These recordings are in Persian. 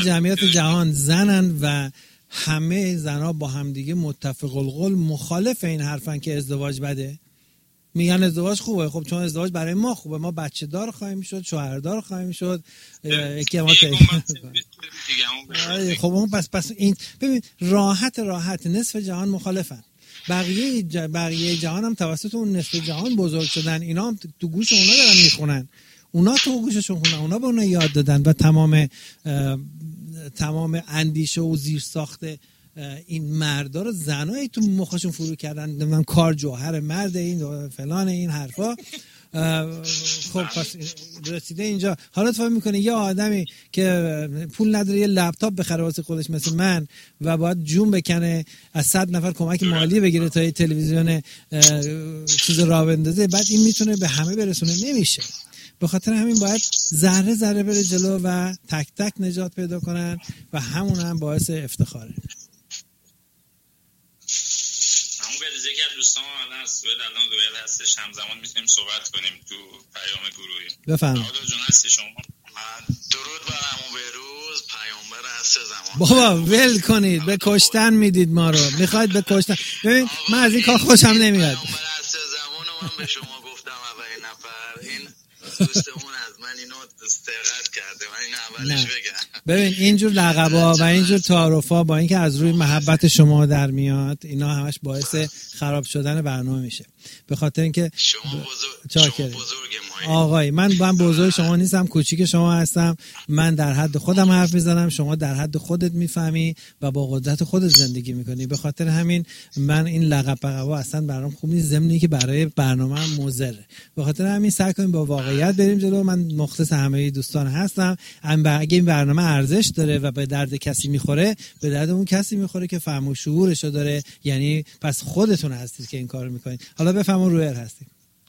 جمعیت جهان زنن و همه زنها با همدیگه متفق القول مخالف این حرفن که ازدواج بده. میگن ازدواج خوبه. خب چون ازدواج برای ما خوبه، ما بچه دار خواهیم شد، شوهردار خواهیم شد، یکی ما خب اون پس این ببین راحت نصف جهان مخالفن. بقیه جهان هم توسط اون نصف جهان بزرگ شدن، اینا هم تو گوش اونا دارن میخونن، اونا تو گوششون خونن، اونا به اونا یاد دادن و تمام اندیشه و زیر ساخته این مردا رو زنایی تو مخشون فرو کردن. نمیدونم کار جوهر مرد این فلان این حرفا. خب پس رسیده اینجا. حالا تو فکر می‌کنی یه آدمی که پول نداره یه لپتاپ بخره واسه خودش مثل من و باید جون بکنه از 100 نفر کمک مالی بگیره تا یه تلویزیون چیز راه بندازه، بعد این میتونه به همه برسونه؟ نمیشه. به خاطر همین باید ذره ذره بره جلو و تک تک نجات پیدا کنن و همون هم باعث افتخاره. یکی از دوستان الان سوئد الان دوئل هستش، همزمان میتونیم صحبت کنیم تو پیام گروهی. بفرمایید. آقا جون هستی شما؟ درود بر عمو بهروز، پیامبر عصر زمان. بابا ول کنید، به کشتن میدید ما رو، میخواید به کشتن. ببین من از این کار خوشم نمیاد. پیامبر عصر زمان رو من به شما گفتم اولین نفر. این دوستمون از من اینو استقاد کرده، من اینو اولش بگم. ببین اینجور لقبا و اینجور تعارفا با اینکه از روی محبت شما در میاد، اینا همش باعث خراب شدن برنامه میشه. به خاطر اینکه شما بزرگ آقای من بزرگ شما نیستم، کوچیک شما هستم. من در حد خودم حرف میزنم، شما در حد خودت میفهمی و با قدرت خودت زندگی میکنی. به خاطر همین من این لقبا اصلا برام خوب نیست، ضمن که برای برنامه مضره. به خاطر همین سعی کنیم با واقعیت بریم جلو. من مختص همه دوستان هستم. اگه این برنامه ارزش داره و به درد کسی میخوره، به درد اون کسی میخوره که فهم و شعورشو داره. یعنی پس خودتون هستید که این کارو میکنید. حالا بفهمون رویر هستید.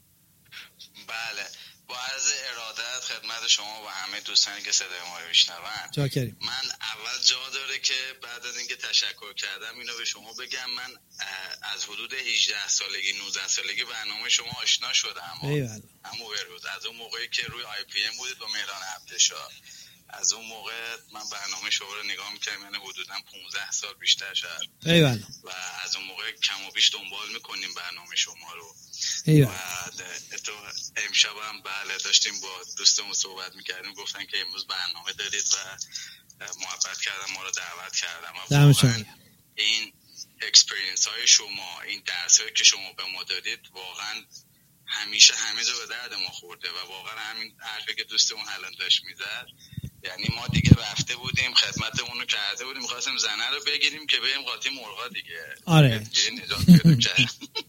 بله، با عرض ارادت خدمت شما و همه دوستانی که صدای ما رو میشنون. چاکریم. من اول جا داره که بعد از اینکه تشکر کردم اینو به شما بگم، من از حدود 18 سالگی 19 سالگی برنامه شما آشنا شدم. ایوالله. عمو بهروز از اون موقعی که روی آی پی ام بودید با مهران عبدالشاه، از اون موقع من برنامه شما رو نگاه می‌کردم، یعنی حدوداً 15 سال بیشتر شد. ایوالله. و از اون موقع کم و بیش دنبال می‌کنیم برنامه شما رو. ایوالله. و تو امشب هم بله داشتیم با دوستمون صحبت می‌کردیم، گفتن که امروز برنامه دارید و محبت کردم، ما رو دعوت کردم. این اکسپریانس های شما، این درسایی که شما به ما دادید واقعاً همیشه همه جا به درد ما خورده و واقعا همین حرفی که دوستمون الان داشت میزد، یعنی ما دیگه رفته بودیم خدمتمون رو کرده بودیم، می‌خواستیم زنه رو بگیریم که بریم قاطی مرغا دیگه. آره. نجات پیدا کردیم.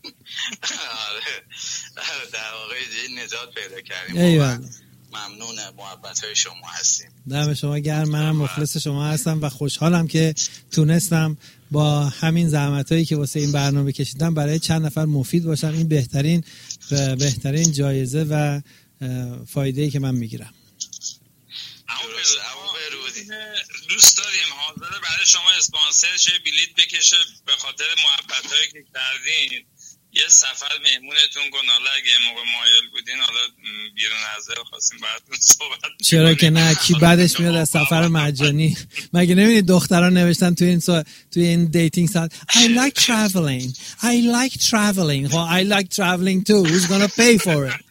آره. در واقع نجات پیدا کردیم. ایوالله. ممنون محبت‌های شما هستیم. دم شما گرم. منم مخلص شما هستم و خوشحالم که تونستم با همین زحمتایی که واسه این برنامه کشیدم برای چند نفر مفید باشم. این بهترین جایزه و فایده‌ای که من میگیرم. دوست داریم حاضر برای شما اسپانسر شه، بلیت بکشه به خاطر محبتایی که کردین، یه سفر مهمونتون کن. حالا اگه موقع مایل بودین، حالا بیرون نظر خواستیم براتون صحبت. چرا که نه، کی بعدش میاد از سفر مجانی؟ مگه نمیدید دختران نوشتن تو این دیتینگ سایت I like traveling. Well, I like traveling too. Who's gonna pay for it?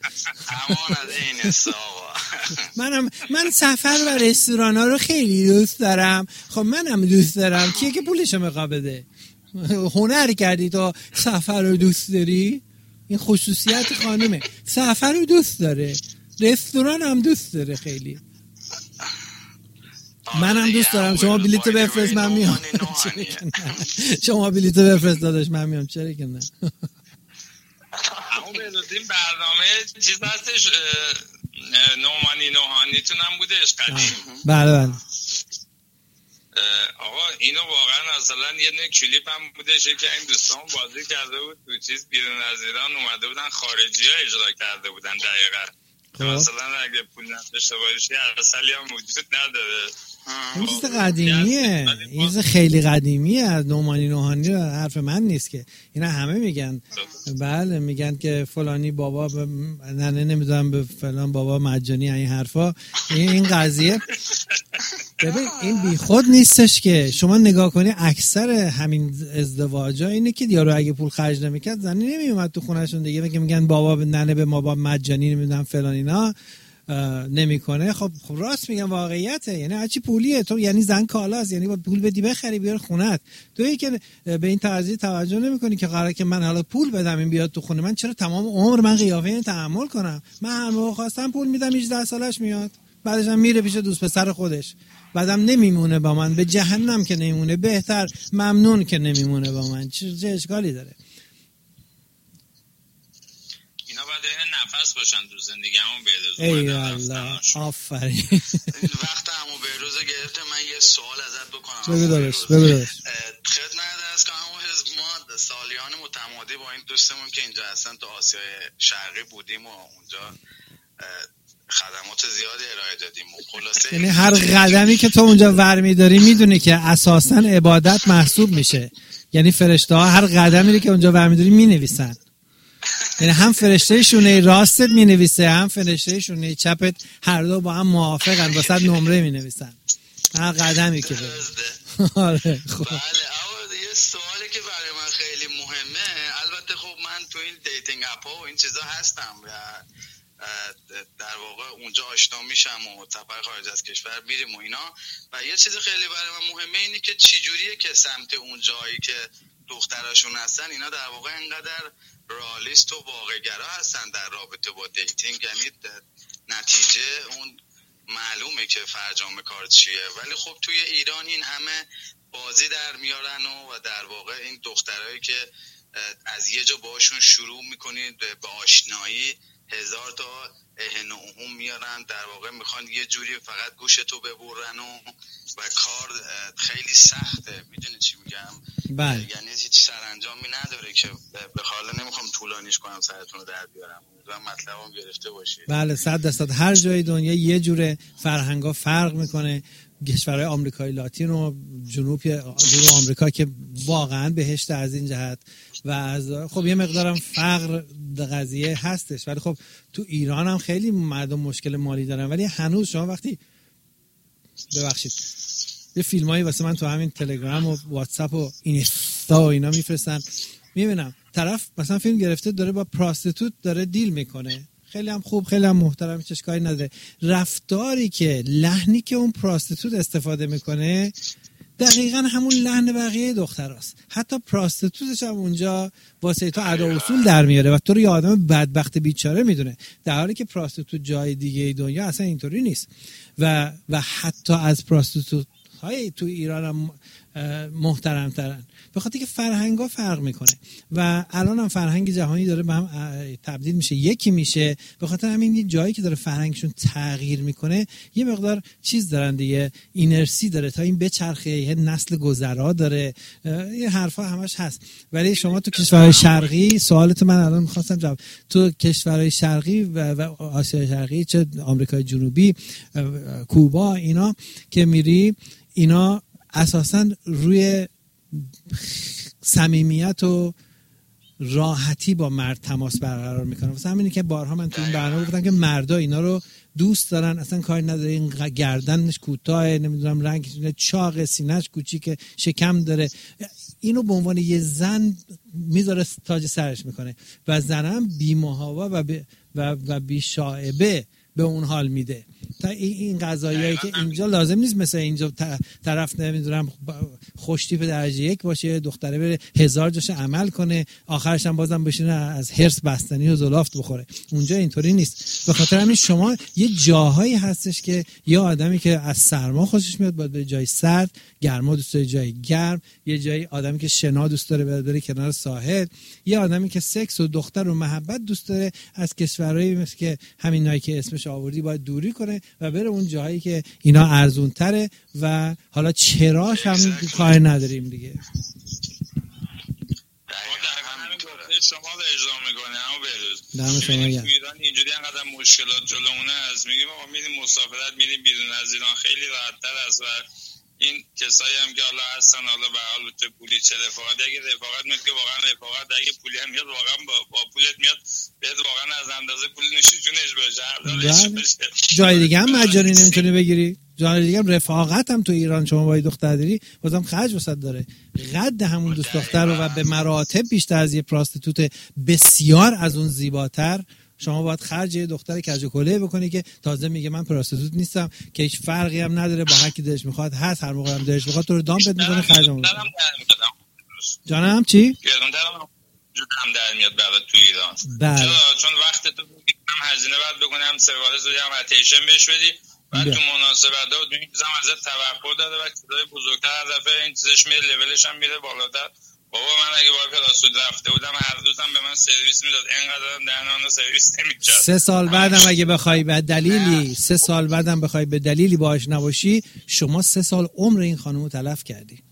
من سفر و رستوران ها رو خیلی دوست دارم. خب منم دوست دارم. کیه که پولشو میخواد بده؟ هنر کردی تو سفر رو دوست داری؟ این خصوصیت خانومه، سفر رو دوست داره، رستوران هم دوست داره خیلی. منم دوست دارم. شما بلیط بفرست من میام. شما بلیط بفرست داداش من میام. چرا که نه؟ همون بدونیم برنامه چیز هستش، نومانی نوحانیتون هم بودش قدیم. بله. آقا اینو واقعا اصلا یه نه کلیپ هم بودش که این دوستان بازی کرده بود تو چیز بیرون از ایران اومده بودن، خارجی ها اجرا کرده بودن دقیقا. مثلا اگه پول نداشته باشی اصلی هم وجود نداره. این چیز قدیمیه، این چیز خیلی قدیمیه. از نومانی نوحانی حرف من نیست که اینا همه میگن. بله میگن که فلانی بابا نمیدونم به فلان بابا مجانی، این حرفا. این قضیه ببین این بیخود نیستش که شما نگاه کنی اکثر همین ازدواجا اینه که یارو اگه پول خرج نمیکرد زنی نمیومد تو خونهشون دیگه، میگن بابا ننه به ما با مجانی نمیدونم فلان اینا نمیکنه. خب راست میگم واقعیته، یعنی هرچی پولیه تو یعنی زن کالاست، یعنی با پول بدی بخری بیار خونت. تویی که به این قضیه توجه نمیکنی که قراره که من حالا پول بدم این بیاد تو خونه من، چرا تمام عمر من قیافه این تحمل کنم؟ من هر موقع خواستم پول میدم 18 سالش میاد، بعدش هم میره پیش دوست پسر خودش، بعدم نمیمونه با من، به جهنم که نمیمونه، بهتر ممنون که نمیمونه با من. چه اشکالی داره؟ اینا باید نفس باشن تو زندگی همون بهروز. ای الله آفرین. وقت همون بهروز گرفته من یه سوال ازت بکنم. بگو دارش. خدمت از که همون حزب ما سالیان متمادی با این دوستمون که اینجا هستن تو آسیای شرقی بودیم و اونجا خدمات زیادی ارائه دادیم و خلاصه یعنی هر قدمی که تو اونجا ورمیداری میدونی که اساساً عبادت محسوب میشه. یعنی فرشته ها هر قدمی که اونجا ورمیداری مینویسن، یعنی هم فرشته شونه راستت مینویسه هم فرشته شونه چپت، هر دو با هم موافقن واسه نمره مینویسن هر قدمی که بره. آره خب بله. اما یه سوالی که برای من خیلی مهمه، البته خب من تو این دیتینگ اپ ها و این چیزا هستم و در واقع اونجا آشنا میشم و سفر خارج از کشور میریم و اینا، و یه چیز خیلی برای من مهمه اینه که چجوریه که سمت اون جایی که دختراشون هستن اینا در واقع اینقدر رالیست و واقع‌گرا هستن در رابطه با دیتینگ، یعنی نتیجه اون معلومه که فرجام کار چیه، ولی خب توی ایران این همه بازی در میارن و در واقع این دخترایی که از یه جا باشون شروع میکنید به آشنایی 1000 تا اهن و اهم میارن، در واقع میخوان یه جوری فقط گوشتو ببرن و کار خیلی سخته. میدونی چی میگم؟ بله. یعنی هیچ سرانجامی نداره که به حالا نمیخوام طولانیش کنم سرتون رو در بیارم و مطلبم گرفته باشید. بله 100% هر جای دنیا یه جوره فرهنگا فرق میکنه. کشورهای آمریکای لاتین و جنوب آمریکا که واقعا بهشت از این جهت و از خب یه مقدارم فقر قضیه هستش، ولی خب تو ایران هم خیلی مردم مشکل مالی دارن، ولی هنوز شما وقتی ببخشید یه فیلمایی واسه من تو همین تلگرام و واتساپ و اینستا و اینا میفرستن، میبینم طرف مثلا فیلم گرفته داره با پراستیتوت داره دیل میکنه، خیلی هم خوب خیلی هم محترم، هیچ اشکالی نداره. رفتاری که لحنی که اون پراستیتوت استفاده میکنه دقیقاً همون لحن بقیه دختراست. حتی پراستیتوتش هم اونجا واسه تو ادا اصول در میاره و تو رو یه آدم بدبخت بیچاره میدونه، در حالی که پراستیتوت جای دیگه دنیا اصلا اینطوری نیست. و حتی از پراستیتوت های تو ایران هم محترم ترن، به خاطر که فرهنگا فرق میکنه و الان هم فرهنگ جهانی داره به هم تبدیل میشه، یکی میشه. به خاطر همین یه جایی که داره فرهنگشون تغییر میکنه یه مقدار چیز دارن دیگه، اینرسی داره تا این بچرخه، یه نسل گذرا داره، یه حرفا همش هست. ولی شما تو کشورهای شرقی، سوالت من الان میخواستم جواب، تو کشورهای شرقی و آسیای شرقی، چه آمریکای جنوبی، کوبا، اینا که میری، اینا اساساً روی صمیمیت و راحتی با مرد تماس برقرار میکنه. واسه همینه که بارها من تو این برنامه گفتم که مردا اینا رو دوست دارن، اصلا کاری نداره این گردنش کوتاه، نمیدونم رنگ چاق، سینه‌اش کوچیکه، شکم داره، اینو به عنوان یه زن میذاره تاج سرش میکنه و زنم بی‌محابا و بی‌شائبه به اون حال میده. تا این قضایایی که اینجا لازم نیست مثل اینجا طرف نمیدونم خوشتیپ درجه 1 باشه، دختره بره 1000 جاش عمل کنه، آخرش هم بازم بشینه از هرس بستنی و زلافت بخوره. اونجا اینطوری نیست. به خاطر همین شما یه جاهایی هستش که یه آدمی که از سرما خوشش میاد باید به جای سرد، گرما دوست داره جای گرم، یه جایی آدمی که شنا دوست داره بره کنار ساحل، یه آدمی که سکس و دختر و محبت دوست داره از کشورهایی مثل که همین نایی که اسمش آوردی باید دوری کنه و بره اون جایی که اینا ارزون تره و حالا چراش هم کار نداریم دیگه. شما رو اجرا میکنه همون بروز تو ایران اینجوری انقدر مشکلات جلومونه از میگیم ما میریم مسافرت میریم بیرون از ایران خیلی راحت‌تر است و این کسایی هم که حالا هستن حالا به حال چه پولی چه رفاقت، اگه رفاقت میاد که واقعا رفاقت، اگه پولی هم میاد واقعا با پولت میاد بهت واقعا از اندازه پول نشونش بشه. جای دیگه هم مجانی نمیتونی بگیری، جانر دیگه رفاقت هم تو ایران شما با دختر داری بازم خرج وسط داره. قد همون دوست دختر رو و به مراتب بیشتر از یه پراستیتوت بسیار از اون زیباتر شما باید خرج یه دختر کج و کوله بکنی که تازه میگه من پراستیتوت نیستم، که هیچ فرقی هم نداره با هر کی دلش میخواد هست، هر موقع هم دلش میخواد تو رو دامپت میکنه خرجمون. جانم چی؟ هم در میاد برای تو ایران. چون وقت تو هم هزینه باید بکنم، سرویس رو هم اتنشن بهش بدی، بعد تو مناسبت‌ها و تو این چیزا ازت توقع داره و چیزای بزرگتر از دفعه این چیزش میره، لولش هم میره بالاتر. بابا من اگه با پلاستود رفته بودم هر روزم به من سرویس میداد، اینقدرم درنانو سرویس نمی‌کرد. 3 سال بعدم اگه بخوای به دلیلی 3 سال بعدم بخوای به دلیلی باهاش نباشی، شما 3 سال عمر این خانومو تلف کردی.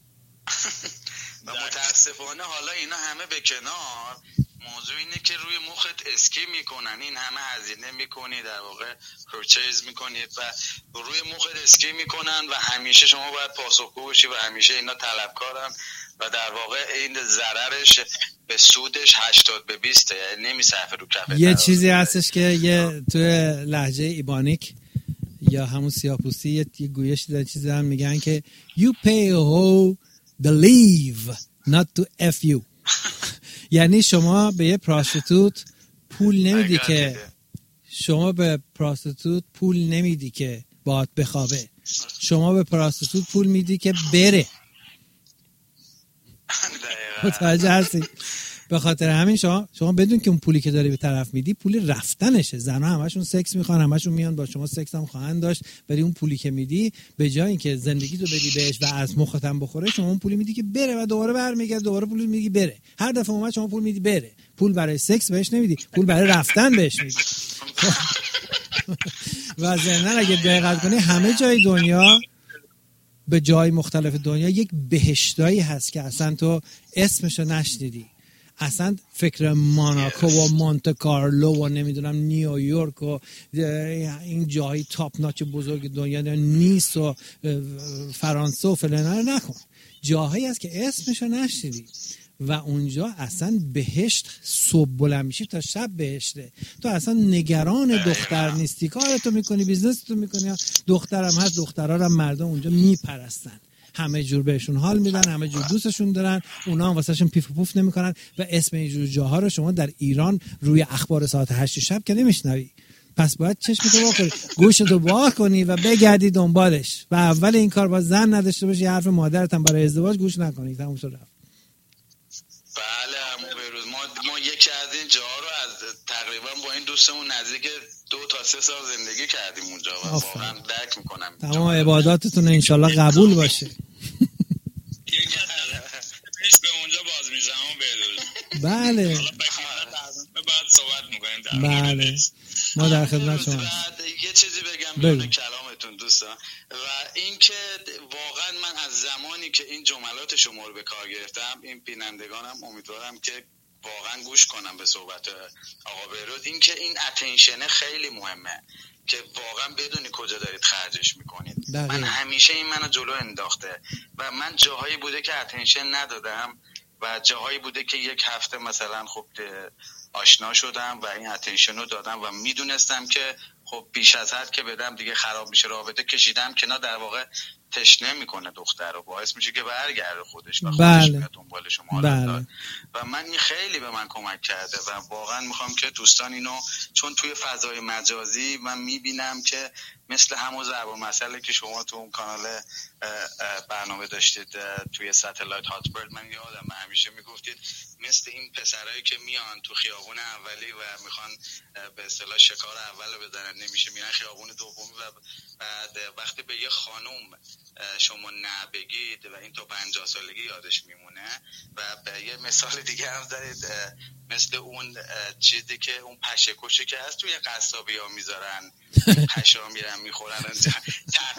و متاسفانه حالا اینا همه به کنار، موضوع اینه که روی مخت اسکی میکنن، این همه هزینه میکنی در واقع پرچیز میکنید و روی مخت اسکی میکنن و همیشه شما باید پاسخگو باشی و همیشه اینا طلبکارن و در واقع این ضررش به سودش 80-20 یعنی نمیصرفه رو کف. یه چیزی هستش که یه تو لهجه ایبانیک یا همون سیاه‌پوستی یه گویش دیدن چیزی هم میگن که you pay a hoe to leave not to f you. یعنی شما به یه پراستیتوت پول نمیدی که شما به پراستیتوت پول نمیدی که باهات بخوابه، شما به پراستیتوت پول میدی که بره. متوجه هستی؟ به خاطر همین شما بدون که اون پولی که داری به طرف میدی پول رفتنشه. زنها همشون سکس میخوان، همشون میان با شما سکس هم خواهند داشت، ولی اون پولی که میدی به جای اینکه زندگی تو بدی بهش و از مخت هم بخوره، شما اون پولی میدی که بره و دوباره برمیگرده، دوباره پول میدی بره. هر دفعه اومد شما پول میدی بره. پول برای سکس بهش نمیدی، پول برای رفتن بهش میدی. و ضمن اگه دقت کنی همه جای دنیا، به جای مختلف دنیا یک بهشتایی هست که اصلا تو اسمشو نشنیدی. اصلا فکر موناکو و مونته کارلو و نمیدونم نیویورک و این جایی تاپ ناچ بزرگ دنیا نیست و فرانسه و فلان نکن. جاهایی هست که اسمشو نشنیدی و اونجا اصلا بهشت صبح بلند میشی تا شب بهشته. تو اصلا نگران دختر نیستی، کارتو میکنی، بیزنستو میکنی. دخترم هست، دخترها هم مردم اونجا میپرستن، همه جور بهشون حال میدن، همه جور دوستشون دارن، اونا هم واسهشون پیف و پوف نمیکنن. و اسم اینجور جاها رو شما در ایران روی اخبار ساعت 8 شب که نمیشنوی. پس باید چشمتو وا کنی، گوشتو وا کنی و بگردی دنبالش. و اول این کار با زن نداشته باشی، حرف مادرت هم برای ازدواج گوش نکنی. تموم شد رفت. بله عمو بیروز، ما یکی از این جاها رو از تقریبا با این دوستمون نزدیک 2 تا 3 سال زندگی کردیم اونجا و واقعا درک میکنم. تمام عباداتتون انشالله قبول باشه. پیش به اونجا باز میشه عمو بیروز. بله. حالا بعد صحبت میکنیم در بله. ما در خدمت شما. یه چیزی بگم بیرون کلامتون دوستان، و این که واقعا من از زمانی که این جملات شما رو به کار گرفتم، این بینندگانم امیدوارم که واقعا گوش کنم به صحبت آقا بیروز. این که این اتنشن خیلی مهمه که واقعا بدونی کجا دارید خرجش میکنید. من همیشه این منو جلو انداخته و من جاهایی بوده که اتنشن ندادم و جاهایی بوده که یک هفته مثلا خب آشنا شدم و این اتنشن رو دادم و میدونستم که خب بیش از حد که بدم دیگه خراب میشه رابطه، کشیدم که نه در واقع تشنه میکنه دختر رو، باعث میشه که برگرده خودش و خودش میاد دنبال شما. و من این خیلی به من کمک کرده و واقعا میخوام که دوستان اینو، چون توی فضای مجازی من میبینم که مثل همون ضرب المثل که شما تو اون کانال برنامه داشتید توی ستلایت هاتبرد، من یادم همیشه میگفتید مثل این پسرایی که میان تو خیابون اولی و میخوان به اصطلاح شکار اول بزنن، نمیشه، میرن خیابون دومی و بعد وقتی به یه خانوم شما نه بگید و این تا 50 سالگی یادش میمونه. و به یه مثال دیگه هم دارید، مثل اون چیزی که اون پشه کشی که هست توی قصابی ها میذارن، پشه ها میرن میخورن تق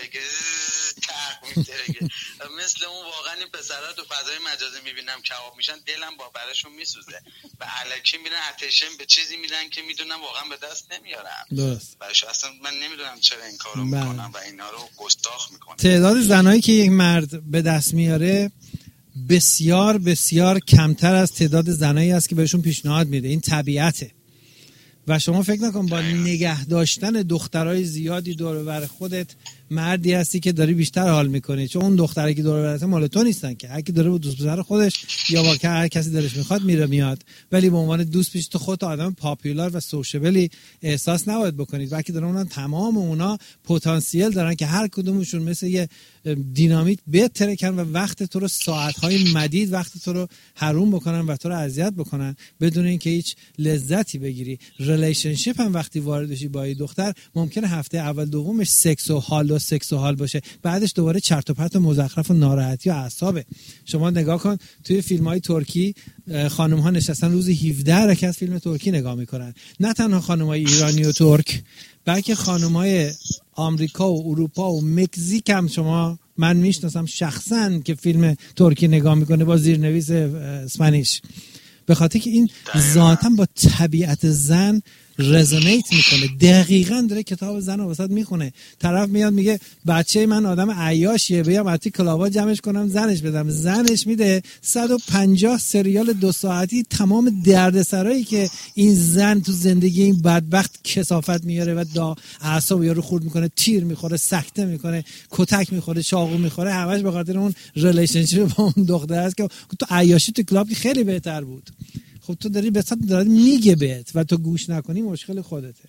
میترگه، مثل اون واقعا این پسرها تو فضای مجازی میبینم کباب میشن، دلم با برشون میسوزه و الکی میرن اتنشن به چیزی میدن که میدونم واقعا به دست نمیارن. درست. اصلا من نمیدونم چرا این کارو میکنم و اینا رو گستاخ میکنم. تعداد زنایی که یک مرد به دست میاره بسیار بسیار کمتر از تعداد زنایی است که بهشون پیشنهاد میده. این طبیعته. و شما فکر نکن با نگه داشتن دخترای زیادی دور و بر خودت مردی هستی که داری بیشتر حال میکنی، چون اون دختری که دور برات مال تو نیستن که، هر کی داره با دوست پسر خودش یا با هر کسی دلش میخواد میره میاد، ولی به عنوان دوست پیش تو خودت آدم پاپولار و سوشیبلی احساس نباید بکنید، بلکه دارن اونها تمام اونا پتانسیل دارن که هر کدومشون مثل یه دینامیت بترکن و وقت تو رو ساعت‌های مدید وقت تو رو حروم بکنن و تو رو اذیت بکنن بدون اینکه هیچ لذتی بگیری. ریلیشنشیپ هم وقتی وارد بشی با این دختر ممکنه هفته اول دومش سکس و حال باشه، بعدش دوباره چرت و پرت و مزخرف و ناراحتی و اعصابه. شما نگاه کن توی فیلم‌های ترکی خانم‌ها نشستن روزی 17 رکعت فیلم ترکی نگاه می‌کنن، نه تنها خانم‌های ایرانی و ترک بلکه خانم‌های آمریکا و اروپا و مکزیک هم من میشناسم شخصا که فیلم ترکی نگاه میکنه با زیرنویس اسپانیش، به خاطر که این ذاتاً با طبیعت زن رزونیت میکنه. دقیقاً داره کتاب زن رو وسط میخونه. طرف میاد میگه بچه من آدم عیاشیه، بیام از کلاوا جمعش کنم زنش بدم، زنش میده 150 سریال 2 ساعتی تمام دردسرایی که این زن تو زندگی این بدبخت کثافت میاره و اعصاب یارو خورد میکنه، تیر میخوره، سکته میکنه، کتک میخوره، چاقو میخوره، همش به خاطر اون ریلیشنشیپ با اون دختر است که تو عیاشی تو کلاب خیلی بهتر بود. خب تو داری به صد داری میگه بهت و تو گوش نکنی مشکل خودته.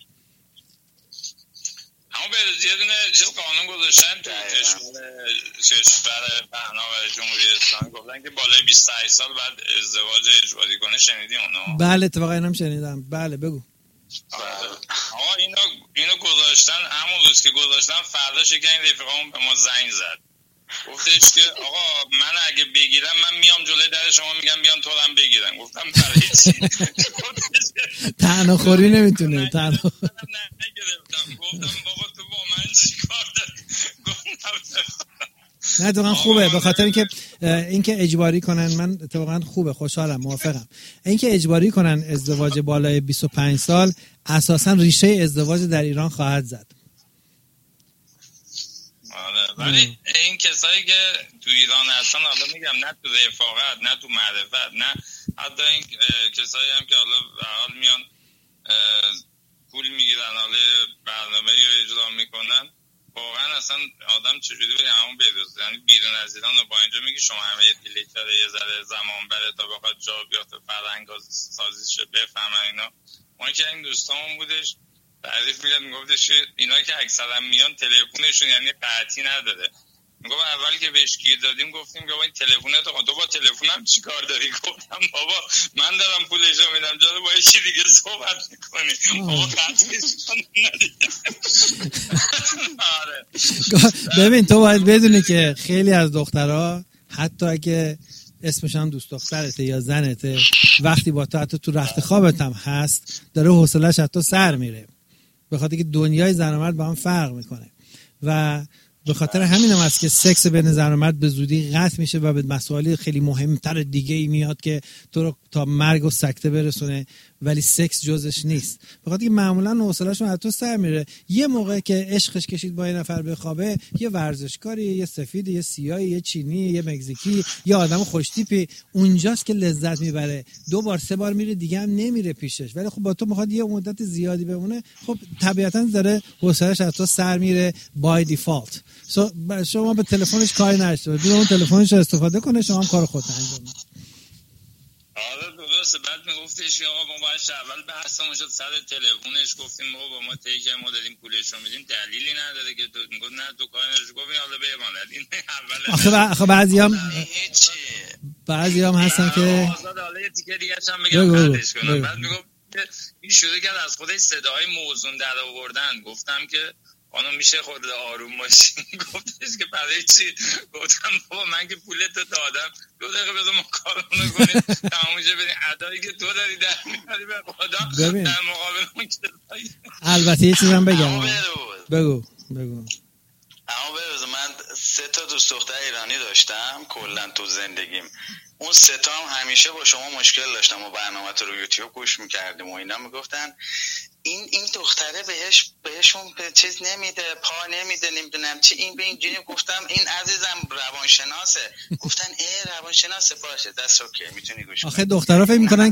اما به یه دونه قانون گذاشتن تو کشور پهنا و جمهوری اسلامی، گفتن که بالای 28 سال بعد ازدواج اجباری کنه. شنیدی اونو؟ بله اتفاقا اینم شنیدم. بله بگو. آقا اینو گذاشتن، همون روز که گذاشتن فرداش که این رفیقامون به ما زنگ زد، گفتش که آقا من اگه بگیرم من میام جلوی در شما میگم بیان تو هم بگیرن. گفتم برای چی؟ تنها خوری نمیتونه تنها. گفتم بابا تو با من چی کار داری؟ نه اتفاقا خوبه، به خاطر اینکه اجباری کنن، من اتفاقا خوبه، خوشحالم، موافقم. اینکه اجباری کنن ازدواج بالای 25 سال اساسا ریشه ازدواج در ایران خواهد زد. ولی این کسایی که تو ایران هستن، حالا میگم نه تو رفاقت نه تو معرفت، نه حتی این کسایی هم که حالا حال میان پول میگیرن حالا برنامه رو اجرا میکنن، واقعا اصلا آدم چجوری به همون بریزه؟ یعنی بیرون از ایران با اینجا میگی شما همه یه دیلیتر یه ذره زمان بره تا بخواد جا بیاد فرهنگ سازیش بفهمن اینا. ما که این دوستامون بودش تعریف میگه، میگفتش که اینا که اکثرا میان تلفنشون یعنی قطعی نداره. میگم اولی که بهش گیر دادیم گفتیم که این تلفنت تو با تلفنم چیکار داری؟ گفتم بابا من دارم پولشو میدم جلو با یکی دیگه صحبت میکنی. بابا قطعیش ندیدم. ببین تو باید بدونی که خیلی از دخترها حتی اگه اسمش هم دوست دخترته یا زنته، وقتی با تو حتی تو رخت خوابت هم هست داره حوصله‌اش از تو سر میره، به خاطر که دنیای زن و مرد با هم فرق میکنه و به خاطر همین هم هست که سکس بین زن و مرد به زودی قطع میشه و به مسائل خیلی مهمتر دیگه ای میاد که تو رو تا مرگ و سکته برسونه، ولی سکس جزش نیست. به خاطر که معمولا حوصله‌شون از تو سر میره. یه موقع که عشقش کشید با یه نفر بخوابه، یه ورزشکاری، یه سفید، یه سیاهی، یه چینی، یه مکزیکی، یه آدم خوشتیپی، اونجاست که لذت میبره. 2 بار 3 بار میره دیگه هم نمیره پیشش، ولی خب با تو میخواد یه مدت زیادی بمونه، خب طبیعتا داره حوصله‌اش از تو سر میره بای دیفالت. شما به تلفنش کاری نداشته باشید، اون تلفنش رو استفاده کنه، شما هم کار خودت انجام بدید. آره درسته. بعد میگفتش آقا ما باید اول بحثمون شد سر تلفنش، گفتیم بابا ما تیکه ما دادیم پولش رو میدیم، دلیلی نداره که تو میگفت نه تو کار نشه. گفتیم حالا بماند این اول. آخه بعضیام هستن که آزاد حالا یه تیکه دیگه هم بگم قدش کنم. بعد میگفت این شروع کرد از خودش صدای موزون در آوردن. گفتم که خانم میشه خود آروم باشین. گفتش که برای چی؟ گفتم بابا من که پولتو دادم، 2 دقیقه بذار ما کارمونو کنیم تموم شه، بریم ادایی که تو داری در میاری به خدا در مقابل اون کسایی. البته یه چیزم بگم. بگو. اما بروز من 3 تا دوست دختر ایرانی داشتم کلا تو زندگیم. اون 3 تا هم همیشه با شما مشکل داشتم و برنامه تو رو یوتیوب گوش میکردیم و اینا میگفتن این دختره بهشون چیز نمیده، پا نمیده، نمیدونم چی، این به اینجوری. گفتم این عزیزم روانشناسه. گفتن روانشناسه، باشه دست اوکی میتونی گوش کنی. آخه دخترها فکر میکنن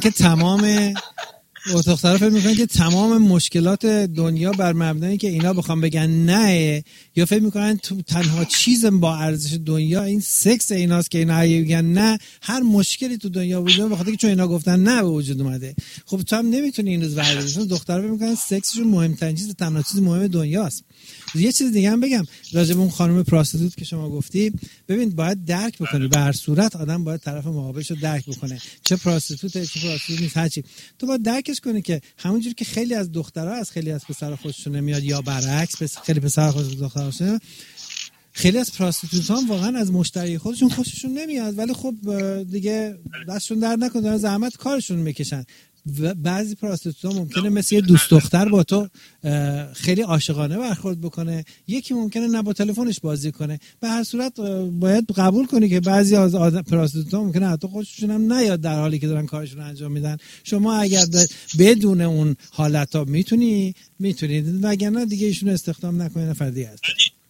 که تمام مشکلات دنیا بر مبنایی که اینا بخوام بگن نه یا فکر میکنن تو تنها چیز با ارزش دنیا این سکس ایناست که اینا میگن نه، هر مشکلی تو دنیا وجود به خاطر که چون اینا گفتن نه به وجود اومده. خب تو هم نمیتونی این روز ورزش دخترها فکر میکنن سکسشون مهمترین چیز، تنها چیز مهم دنیاست. یه چیز دیگه هم بگم راجع به اون خانم پراستیتوت که شما گفتی، ببین باید درک بکنی، به هر صورت آدم باید طرف مقابلش رو درک بکنه، چه پراستیتوته چه پراستیتوت نیست، هرچی تو باید درکش کنی که همونجوری که خیلی از دخترها از خیلی از پسرها خوششون نمیاد یا برعکس خیلی پسرها خوششون دخترها خوششون، خیلی از پراستیتوت ها واقعا از مشتری خودشون خوششون نمیاد، ولی خب دیگه دستشون درد نکنه دارن زحمت کارشون میکشن. بعضی پراستیتوت ها ممکنه مثل یه دوست دختر با تو خیلی عاشقانه برخورد بکنه، یکی ممکنه نه با تلفنش بازی کنه. به هر صورت باید قبول کنی که بعضی از پراستیتوت ها ممکنه حتی خودشون هم نیاد در حالی که دارن کارشون رو انجام میدن. شما اگر بدون اون حالت ها میتونید، وگرنه دیگه ایشون استخدام نکنید، نفر دیگه هست.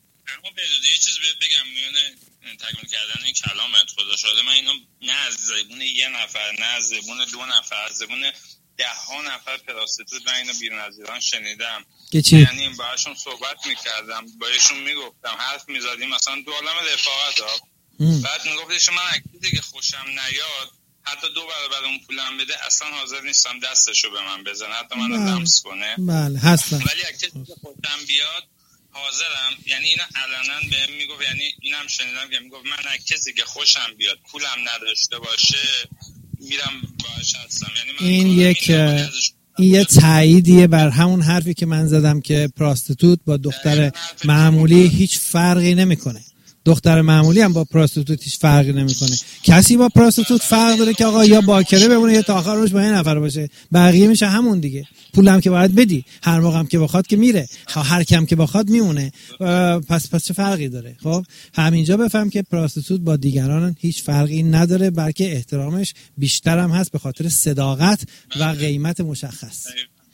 یه چیز بهت بگم میونه تکمیل کردن این کلامت، خدا شاده من اینو نه از زبون یه نفر، نه از زبون دو نفر، از زبون 10 نفر پراستیتوت من اینو بیرون از ایران شنیدم. یعنی باهاشون صحبت میکردم، بهشون میگفتم، حرف میزدیم مثلا تو عالم رفاقت ها، بعد میگفتش من اکیدی که خوشم نیاد حتی 2 برابر اون پولم بده اصلا حاضر نیستم دستشو به من بزنه، حتی من لمس کنه. بله هستم. ولی اکیدی که خوشم بیاد حاضرم. یعنی اینا علنا بهم میگفت، یعنی اینم شنیدم که میگفت من کسی که خوشم بیاد پولم نداشته باشه میرم باهاش هستم. یعنی من این یه تاییدیه بر همون حرفی که من زدم که پراستیتوت با دختر معمولی هیچ فرقی نمیکنه. دختر معمولی هم با پراستیتوت هیچ فرقی نمیکنه. کسی با پراستیتوت فرق داره که آقا یا باکره بمونه یا تا آخر روش با یه نفر باشه، بقیه میشه همون دیگه. پولم که باید بدی، هر موقع هم که بخواد که میره، هر کم که بخواد میمونه. پس چه فرقی داره؟ خب همینجا بفهم که پراستیتوت با دیگران هیچ فرقی نداره، بلکه احترامش بیشتر هم هست به خاطر صداقت و قیمت مشخص.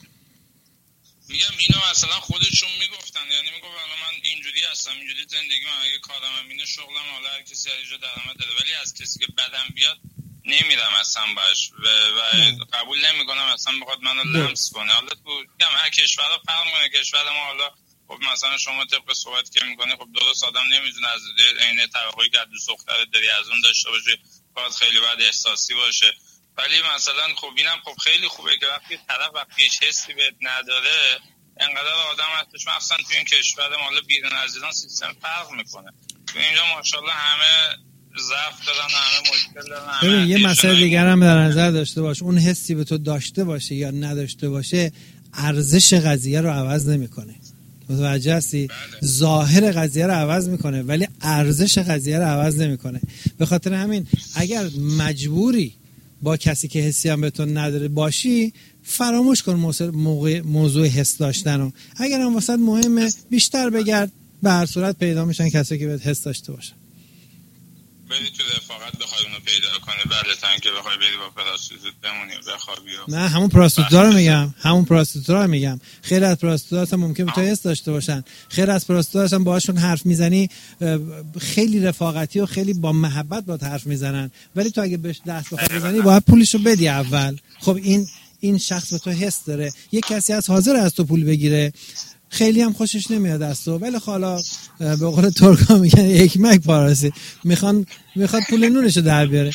میگم اینو مثلا خودشون میگفتن، یعنی میگفتن من اینجوری هستم، اینجوری زندگی من، اگه کارم اینه، شغلم، حالا هر کسی هر جا درآمد داره، ولی از کسی که بدم بیاد نمیرم اصلا باش و قبول نمیکنم اصلا بخواد منو لمس کنه. حالا تو میگم هر کشور فرق میکنه، کشور ما حالا خب مثلا شما طبق صحبت که میکنه خب درست آدم نمیتونه از عین توقعی که دوست دخترت داری از اون داشته باشه، باید خیلی بعد احساسی باشه. ولی مثلا خب اینم خب خیلی خوبه که وقتی طرف هیچ حسی بهت نداره، انقدر آدم هستش مثلا تو این کشور ما حالا بیرون از ایران سیستم فرق میکنه. تو اینجا ماشاءالله همه ضعف دارن، همه مشکل دارن. ببین یه مسئله دیگر هم در نظر داشته باش، اون حسی به تو داشته باشه یا نداشته باشه ارزش قضیه رو عوض نمیکنه. متوجه هستی؟ ظاهر قضیه رو عوض میکنه ولی ارزش قضیه رو عوض نمیکنه. به خاطر همین اگر مجبوری با کسی که حسی هم به تو نداره باشی، فراموش کن موضوع حس داشتن رو. اگر هم واسط مهمه بیشتر بگرد، به هر صورت پیدا میشن کسی که بهت حس داشته باشه. بری تو رفاقت بخوای اونو پیدا کنی، بله تا اینکه بخوای بری با پراستیتوت بمونی و بخوابی. نه همون پراستیتوتا رو میگم، خیلی از پراستیتوتا ممکنه تو حس داشته باشن، خیلی از پراستیتوتا هم باهاشون حرف میزنی خیلی رفاقتی و خیلی با محبت باهات حرف میزنن، ولی تو اگه بهش دست بخوای بزنی باید پولشو بدی اول. خب این شخص به تو حس داره، یک کسی از حاضر از تو پول بگیره، خیلی هم خوشش نمیاد از تو، ولی حالا به قول ترکا میگن یک مک پاراسی، میخواد پول نونشو در بیاره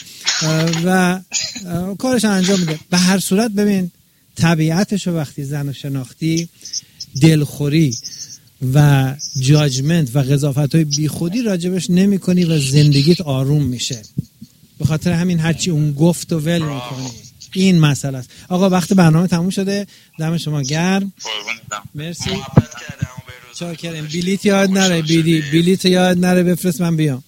و کارش انجام میده. به هر صورت ببین طبیعتشو وقتی زن و شناختی، دلخوری و جاجمنت و قضافت‌های بیخودی راجبش نمی کنی و زندگیت آروم میشه. به خاطر همین هرچی اون گفت و ول میکنی. این مسئله است. آقا وقت برنامه تموم شده، دم شما گرم، مرسی، چاکرم. بلیت یاد نره، بلیت یاد نره بفرست من بیام.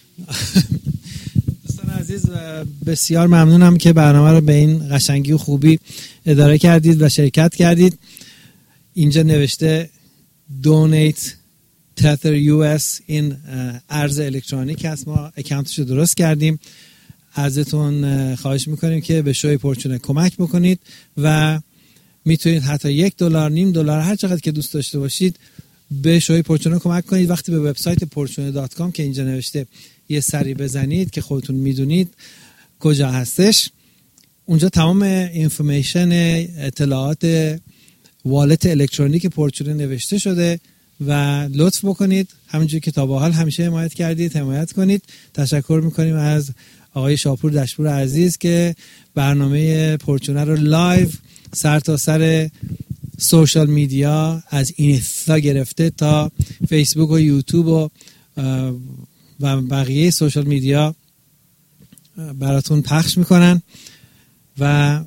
دوستان عزیز بسیار ممنونم که برنامه رو به این قشنگی و خوبی اداره کردید و شرکت کردید. اینجا نوشته Donate Tether US، این ارز الکترونیک هست، ما اکانتش رو درست کردیم. ازتون خواهش میکنیم که به شوی پورچونه کمک بکنید و میتونید حتی $1، $0.5، هر چقدر که دوست داشته باشید به شوی پورچونه کمک کنید. وقتی به وبسایت porchune.com که اینجا نوشته یه سری بزنید که خودتون میدونید کجا هستش، اونجا تمام اینفورمیشن اطلاعات والت الکترونیک پورچونه نوشته شده و لطف بکنید همونجوری که تا به حال همیشه حمایت کردید حمایت کنید. تشکر میکنیم از آقای شاپور دشپور عزیز که برنامه پرچونه رو لایو سر تا سر سوشال میدیا از اینستا گرفته تا فیسبوک و یوتیوب و بقیه سوشال میدیا براتون پخش میکنن و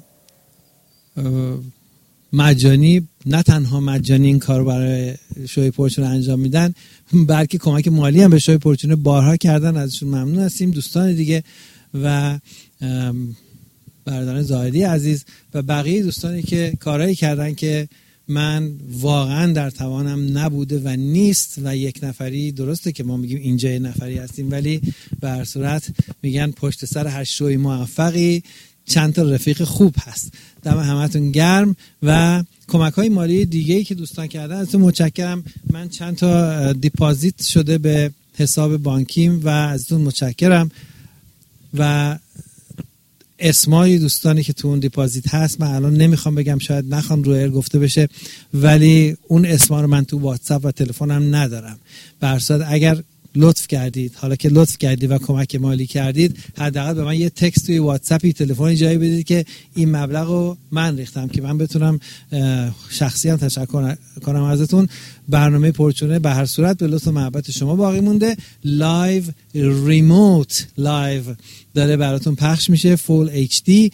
مجانی، نه تنها مجانی این کار برای شوی پرچونه انجام میدن بلکه کمک مالی هم به شوی پرچونه بارها کردن، ازشون ممنون هستیم. دوستان دیگه و برادران زاهدی عزیز و بقیه دوستانی که کارهایی کردن که من واقعا در توانم نبوده و نیست و یک نفری، درسته که ما میگیم اینجا یک نفری هستیم ولی به هر صورت میگن پشت سر هر شوی موفقی چند تا رفیق خوب هست. دم همتون گرم و کمک های مالی دیگه‌ای که دوستان کردن ازتون متشکرم. من چند تا دیپازیت شده به حساب بانکیم و ازتون متشکرم و اسمای دوستانی که تو اون دیپازیت هست من الان نمیخوام بگم، شاید نخوام رو ایر گفته بشه، ولی اون اسما رو من تو واتساپ و تلفنم ندارم. به هر صورت اگر لطف کردید، حالا که لطف کردید و کمک مالی کردید، حداقل به من یه تکست توی واتساپی تلفنی جایی بدید که این مبلغ رو من ریختم که من بتونم شخصی هم تشکر کنم ازتون. برنامه پرچونه به هر صورت به لطف و محبت شما باقی مونده. لایو ریموت لایو داره براتون پخش میشه فول HD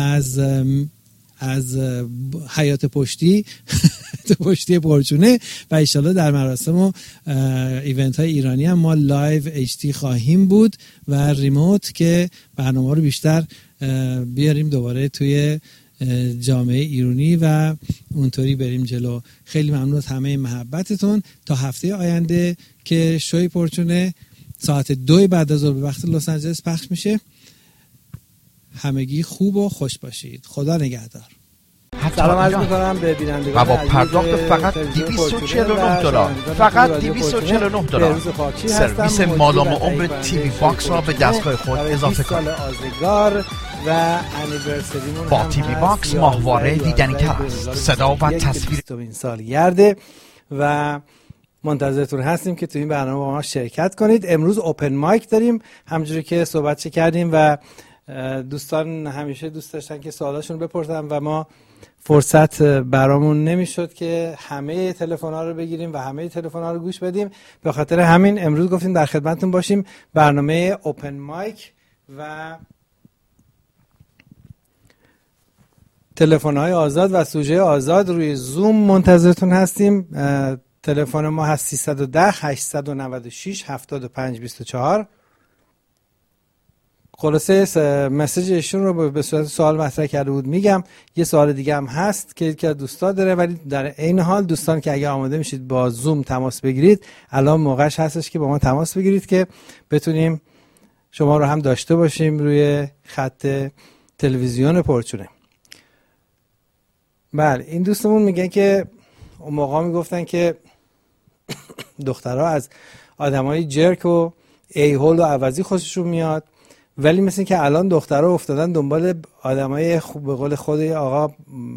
از حیات پشتی پشتی پرچونه و انشالله در مراسم و ایونت های ایرانی هم ما لایو HD خواهیم بود و ریموت که برنامه رو بیشتر بیاریم دوباره توی جامعه ایرانی و اونطوری بریم جلو. خیلی ممنون از همه محبتتون. تا هفته آینده که شوی پرچونه ساعت 2 بعد از ظهر به وقت لس آنجلس پخش میشه. همگی خوب و خوش باشید. خدا نگهدار. سلام عرض می‌کنم به بینندگان و با پرداخت فقط $249 فقط $249 سرویس مادام عمر تیوی باکس را به دستگاه خود اضافه کنید. و انیورسریمون با تیوی باکس ماهواره دیدنی تر است. صدا و تصویر 20 سالگرده و منتظرتون هستیم که تو این برنامه با ما شرکت کنید. امروز اوپن مایک داریم همونجوری که صحبت کردیم و دوستان همیشه دوست داشتن که سوالاشون بپرسن و ما فرصت برامون نمیشد که همه تلفن‌ها رو بگیریم و همه تلفن‌ها رو گوش بدیم. به خاطر همین امروز گفتیم در خدمتتون باشیم. برنامه اوپن مایک و تلفن‌های آزاد و سوژه آزاد روی زوم منتظرتون هستیم. تلفن ما هست 310 896 7524. خلاصه مسیج ایشون رو به صورت سوال مطرح کرده بود. میگم یه سوال دیگه هم هست که یکی از دوستا داره، ولی در این حال دوستان که اگه آماده میشید با زوم تماس بگیرید، الان موقعش هستش که با ما تماس بگیرید که بتونیم شما رو هم داشته باشیم روی خط تلویزیون پرچونه. بله، این دوستمون میگه که اون موقع میگفتن که دخترها از آدمای جرک و ایهول و عوضی خوششون میاد، ولی مثل که الان دخترها افتادن دنبال آدمای خوب، به قول خود آقا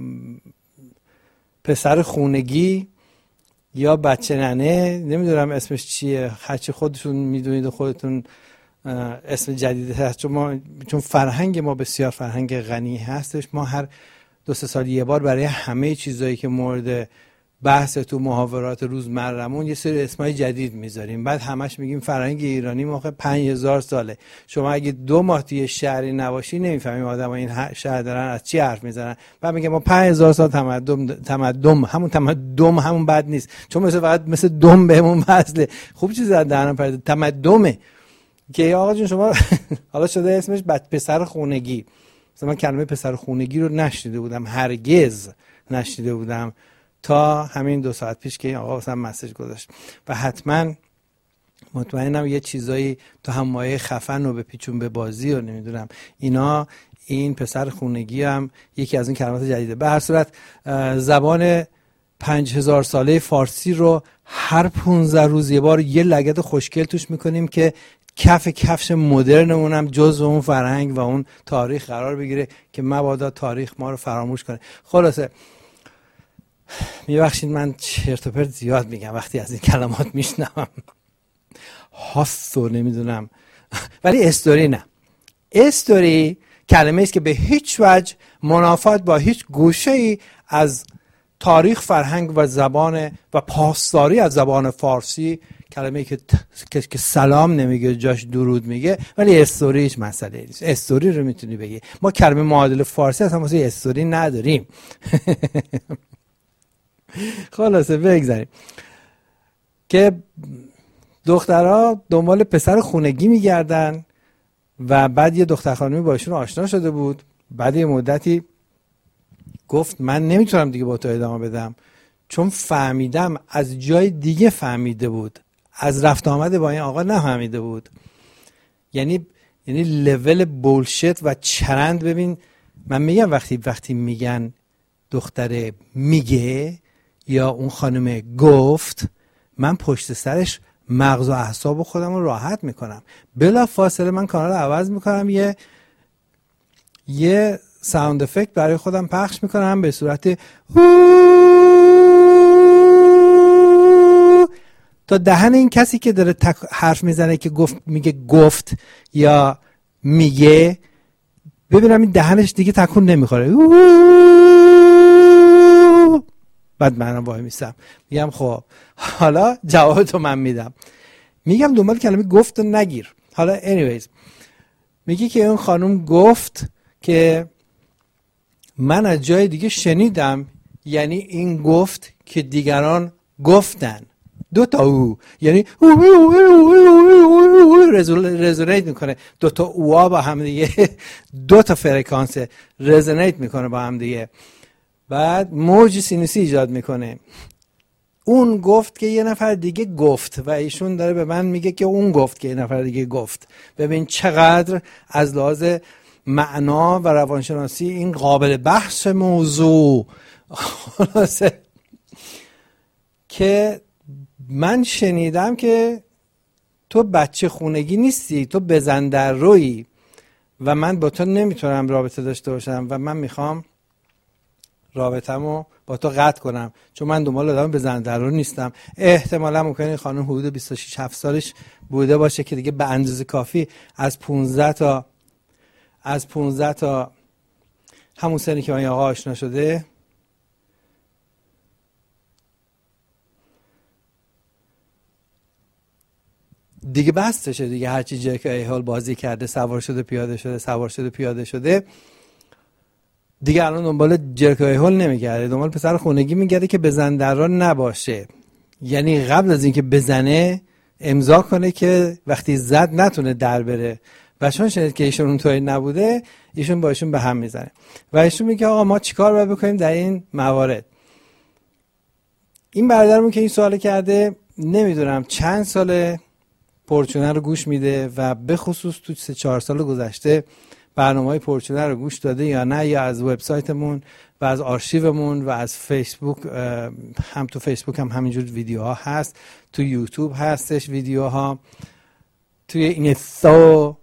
پسر خونگی یا بچه ننه، نمیدونم اسمش چیه، هرچی خودتون میدونید و خودتون اسم جدیدی هست، چون فرهنگ ما بسیار فرهنگ غنی هستش. ما هر 2-3 سال یه بار برای همه چیزایی که مورد بحث تو محاورات روزمرمون یه سری اسمای جدید میذاریم، بعد همش میگیم فرهنگ ایرانی موقع 5000 ساله. شما اگه 2 ماه توی شهری نباشی نمیفهمیم آدم‌ها این شهر دارن از چی حرف میزنن. بعد میگه ما 5000 سال تمدن همون تمدن همون بد نیست، چون مثل دم بهمون وصله. خوب چیزی از دهنم پرید تمدنه که آقا جون شما حالا شده اسمش پسر خونگی. مثلا من کلمه پسر خونگی رو نشنیده بودم، هرگز نشنیده بودم تا همین 2 ساعت پیش که این آقا واسم مسیج گذاشت. و حتما مطمئنم یه چیزایی تو همایه خفن و به پیچون به بازی و نمیدونم اینا، این پسر خونگی هم یکی از این کلمات جدیده. به هر صورت زبان 5000 ساله فارسی رو هر 15 روز یه بار یه لگد خوشگل توش میکنیم که کفش مدرنمون هم جزء اون فرهنگ و اون تاریخ قرار بگیره که مبادا تاریخ ما رو فراموش کنه. خلاصه میبخشید من چرت و پرت زیاد میگم وقتی از این کلمات میشنوم. هاستو نمیدونم، ولی استوری نه. استوری کلمه است که به هیچ وجه منافات با هیچ گوشه‌ای از تاریخ، فرهنگ و زبان و پاسداری از زبان فارسی، کلمه‌ای که سلام نمیگه جاش درود میگه، ولی استوری هیچ مسئله نیست. استوری رو میتونی بگی. ما کلمه معادل فارسی اصلا واسه استوری نداریم. خلاصه بگذاریم که دخترها دنبال پسر خونگی میگردن و بعد یه دختر خانمی باشون آشنا شده بود. بعد یه مدتی گفت من نمیتونم دیگه با تو ادامه بدم، چون فهمیدم از جای دیگه فهمیده بود، از رفت آمد با این آقا نفهمیده بود. یعنی لول بولشت و چرند. ببین من میگم وقتی میگن دختره میگه یا اون خانم گفت، من پشت سرش مغز و اعصاب خودم رو راحت میکنم. بلا فاصله من کانال عوض میکنم، یه ساوند افکت برای خودم پخش میکنم به صورت تا دهن این کسی که داره حرف میزنه که میگه گفت یا میگه، ببینم این دهنش دیگه تکون نمیخوره. بعد منم وای میستم میگم خب حالا جوابتو من میدم. میگم دنبال کلمه گفت و نگیر. حالا anyways میگه که اون خانم گفت که من از جای دیگه شنیدم، یعنی این گفت که دیگران گفتن. دو تا او یعنی رزونیت میکنه، دو تا اوها با هم دیگه، دو تا فرکانس رزونیت میکنه با هم دیگه، بعد موج سینوسی ایجاد میکنه. اون گفت که یه نفر دیگه گفت و ایشون داره به من میگه که اون گفت که یه نفر دیگه گفت. ببین چقدر از لحاظ معنا و روانشناسی این قابل بحث موضوع. خلاصه که من شنیدم که تو بچه خونگی نیستی، تو بزن در رویی و من با تو نمیتونم رابطه داشته باشم و من میخوام رابطه‌مو با تو قطع کنم، چون من دنبال آدم بزن در رو نیستم. احتمالا ممکنه خانم حدود 26-7 سالش بوده باشه که دیگه به اندازه کافی از 15 تا همون سنی که با این آقا آشنا شده دیگه بستشه دیگه. هرچی جک ایهال بازی کرده، سوار شده پیاده شده دیگه الان دنبال جک ایهال نمیگرده، دنبال پسر خونگی میگرده که بزن در را نباشه. یعنی قبل از اینکه بزنه امضا کنه که وقتی زد نتونه در بره. و چون شنید که ایشون اونطوری نبوده، ایشون با ایشون به هم میزنه و ایشون میگه آقا ما چیکار باید بکنیم در این موارد. این برادرمون که این سوال کرده نمیدونم چند سال پورچونه رو گوش میده و به خصوص تو 3-4 سال گذشته برنامه‌های پورچونه رو گوش داده یا نه، یا از وبسایتمون و از آرشیومون و از فیسبوک، هم تو فیسبوک هم همینجور ویدیوها هست، تو یوتیوب هستش ویدیوها، توی اینستا،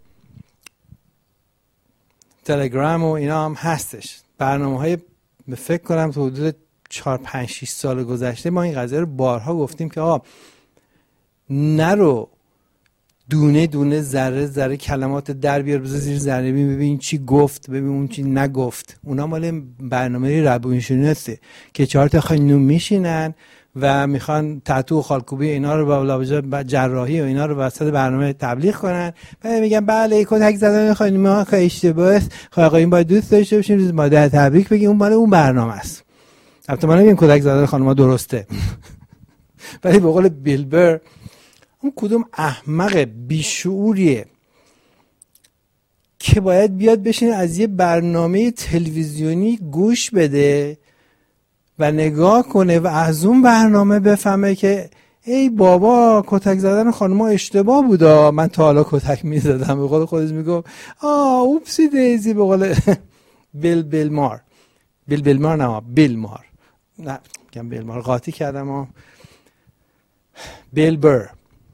تلگرام و اینا هم هستش. برنامه‌های فکر کنم تو حدود 4-5-6 سال گذشته ما این قضیه رو بارها گفتیم که آقا نرو دونه دونه ذره ذره کلمات در بیار بذار زیر ذره ببین چی گفت، ببین اون چی نگفت. اونا مال برنامه روانشناسه که 4 تا خانم میشینن و میخوان تتو و خالکوبی اینا رو با جراحی و اینا رو وسط برنامه تبلیغ کنن. بعد میگن بله کتک زدن خانم‌ها خیلی اشتباهه، آقا این باید دوست داشته باشیم، ماده تبریک بگیم، اون مال اون برنامه است. البته من نمیگم کتک زدن خانم‌ها درسته، ولی به قول بیلبر اون کدوم احمق بیشعوریه که باید بیاد بشین از یه برنامه تلویزیونی گوش بده و نگاه کنه و از اون برنامه بفهمه که ای بابا کتک زدن خانم‌ها اشتباه بودا، من تا حالا کتک میزدم. به قول خودش میگم اوپسی دیزی. به قول بیل مار نه میگم بیل مار قاطی کردم. بیل بر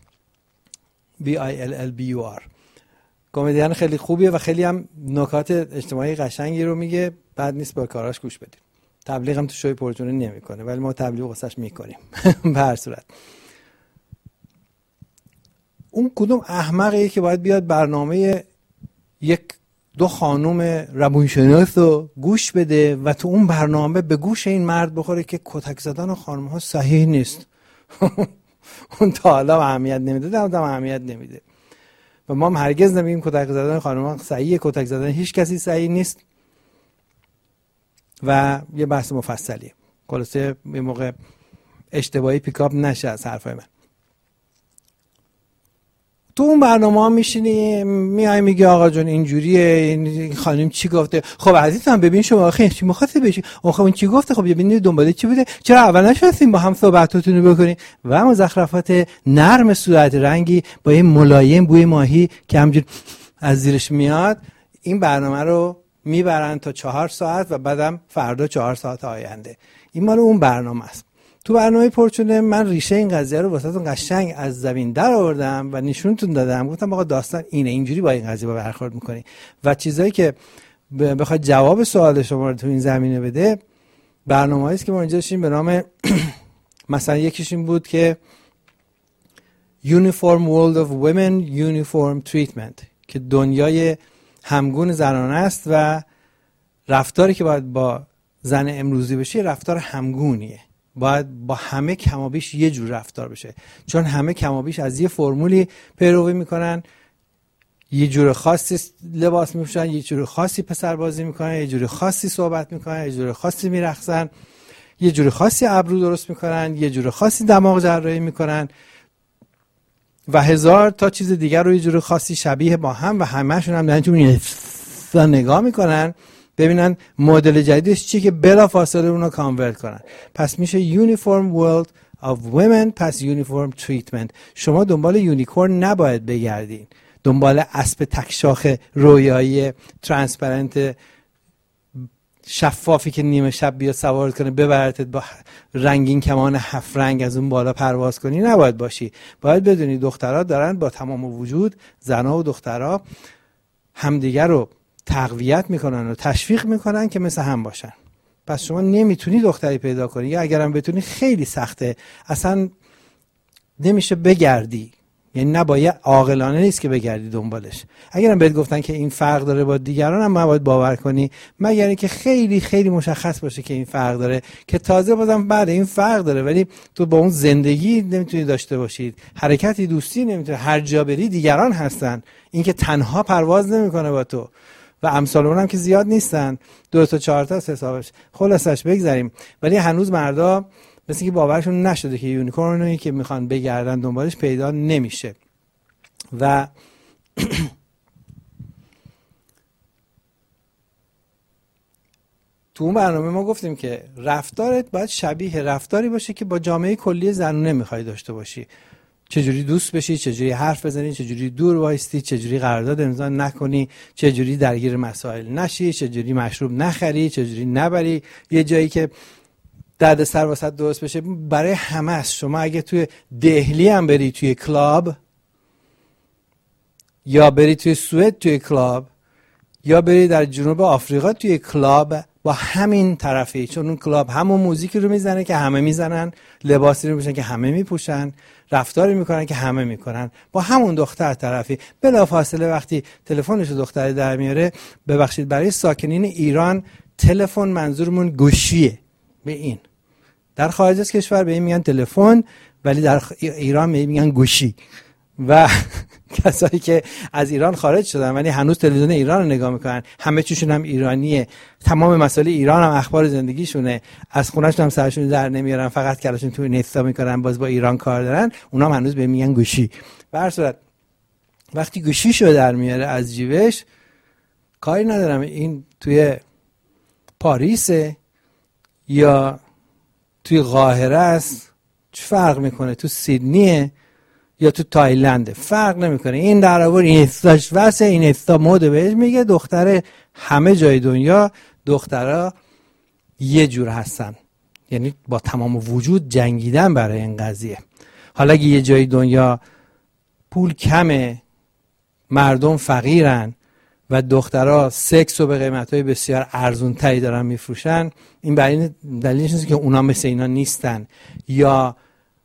BILLBUR کمدین خیلی خوبیه و خیلی هم نکات اجتماعی قشنگی رو میگه. بد نیست با کاراش گوش بدید. تبلیغم تو شوی پرجونه نمیکنه ولی ما تبلیغ واسش میکنیم. به هر صورت اون کدوم احمقیه که باید بیاد برنامه یک دو خانوم روانشناس رو گوش بده و تو اون برنامه به گوش این مرد بخوره که کتک زدن خانم ها صحیح نیست. اون تا حالا اهمیت نمیده، دم اهمیت نمیده و ما هم هرگز نمیگیم کتک زدن خانم ها صحیحه، کتک زدن هیچ کسی صحیح نیست و یه بحث مفصلیه. خلاصه یه موقع اشتباهی پیکاپ نشه از حرفای من. تو اون برنامه ها میشینی میای میگی آقا جون اینجوریه، این خانم چی گفته؟ خب عزیزم ببین شما آخه چی می‌خواستی بشی؟ آخه اون چی گفته؟ خب ببینید دنباله چی بوده؟ چرا اول نشستین با هم صحبتاتون رو بکنین؟ و مزخرفات نرم صورت رنگی با این ملایم بوی ماهی که همجور از زیرش میاد. این برنامه رو میبرن تا 4 ساعت و بعدم فردا 4 ساعت آینده. این مال اون برنامه است. تو برنامه پرچونه من ریشه این قضیه رو واسهتون قشنگ از زمین در آوردم و نشونتون دادم. گفتم آقا داستان اینه، اینجوری با این قضیه برخورد میکنی و چیزایی که بخواد جواب سوال شما رو تو این زمینه بده برنامه‌ای است که ما اینجا داشتیم به نام مثلا یکیش این بود که Uniform World of Women Uniform Treatment که دنیای همگون زنانه است و رفتاری که باید با زن امروزی بشه رفتار همگونیه. باید با همه کمابیش یه جور رفتار بشه، چون همه کمابیش از یه فرمولی پیروی میکنن، یه جور خاصی لباس میپوشن، یه جور خاصی پسر بازی میکنن، یه جور خاصی صحبت میکنن، یه جور خاصی میرقصن، یه جور خاصی ابرو درست میکنن، یه جور خاصی دماغ جراحی میکنن و 1000 تا چیز دیگر رو یه جور خاصی شبیه با هم و همه‌شون هم دارن تو نگاه میکنن ببینن مدل جدیدش چیه که بلا فاصله اونو کانورت کنن. پس میشه Uniform World of Women پس Uniform Treatment. شما دنبال یونیکورن نباید بگردین، دنبال اسب تکشاخ رویایی ترانسپرنت شفافی که نیمه شب بیاد سوار کنه ببرتت با رنگین کمان 7 رنگ از اون بالا پرواز کنی نباید باشی. باید بدونی دخترها دارن با تمام وجود، زنها و دخترها همدیگر رو تقویت میکنن و تشویق میکنن که مثل هم باشن. پس شما نمیتونی دختری پیدا کنی یا اگرم بتونی خیلی سخته، اصلا نمیشه بگردی، یعنی نباید عاقلانه نیست که بگردی دنبالش. اگرم بهت گفتن که این فرق داره با دیگران هم باید باور کنی، مگر اینکه خیلی خیلی مشخص باشه که این فرق داره، که تازه بازم بعد این فرق داره ولی تو با اون زندگی نمیتونی داشته باشید، حرکتی دوستی نمیتونی، هر جا بری دیگران هستن، این که تنها پرواز نمیکنه با تو و امثال اونم که زیاد نیستن، 2 تا 4 تا حسابش. خلاصش بگذاریم ولی هنوز مردا مثل که باورشون نشده که یونیکورنی که میخوان بگردن دنبالش پیدا نمیشه. و تو اون برنامه ما گفتیم که رفتارت باید شبیه رفتاری باشه که با جامعه کلی زنونه میخوای داشته باشی. چجوری دوست بشی، چجوری حرف بزنی، چجوری دور وایستی، چجوری قرارداد امضا نکنی، چجوری درگیر مسائل نشی، چجوری مشروب نخری، چجوری نبری یه جایی که درد سر واسط درست بشه. برای همه است. شما اگه توی دهلی هم بری توی کلاب، یا بری توی سوئد توی کلاب، یا بری در جنوب آفریقا توی کلاب، با همین طرفی، چون اون کلاب همون موزیکی رو میزنه که همه میزنن، لباسی رو میپوشن که همه میپوشن، رفتاری میکنن که همه میکنن، با همون دختر طرفی. بلافاصله وقتی تلفنش دختری در میاره، ببخشید برای ساکنین ایران تلفن منظورمون گوشیه. به این در خارج از کشور به این میگن تلفن، ولی در ایران به این میگن گوشی. و کسایی که از ایران خارج شدن ولی هنوز تلویزیون ایران رو نگاه میکنن، همه چیشون هم ایرانیه، تمام مسائل ایران هم اخبار زندگیشونه، از خونه‌شون هم سرشون در نمیارن، فقط کلاشون توی نستا میکنن، باز با ایران کار دارن، اونا هم هنوز به میگن گوشی. به هر صورت وقتی گوشیشو در میاره از جیبش، کاری ندارم این توی پاریسه یا توی قاهره است، چه فرق میکنه، تو سیدنیه یا تو تایلند، فرق نمیکنه. این در آور این استاش واسه این استا مود بهش میگه دختر همه جای دنیا دخترها یه جور هستن، یعنی با تمام وجود جنگیدن برای این قضیه. حالا اگه یه جای دنیا پول کمه، مردم فقیرن و دخترها سکس رو به قیمت‌های بسیار ارزان‌تری دارن میفروشن، این دلیلش نیست که اونا مثل اینا نیستن یا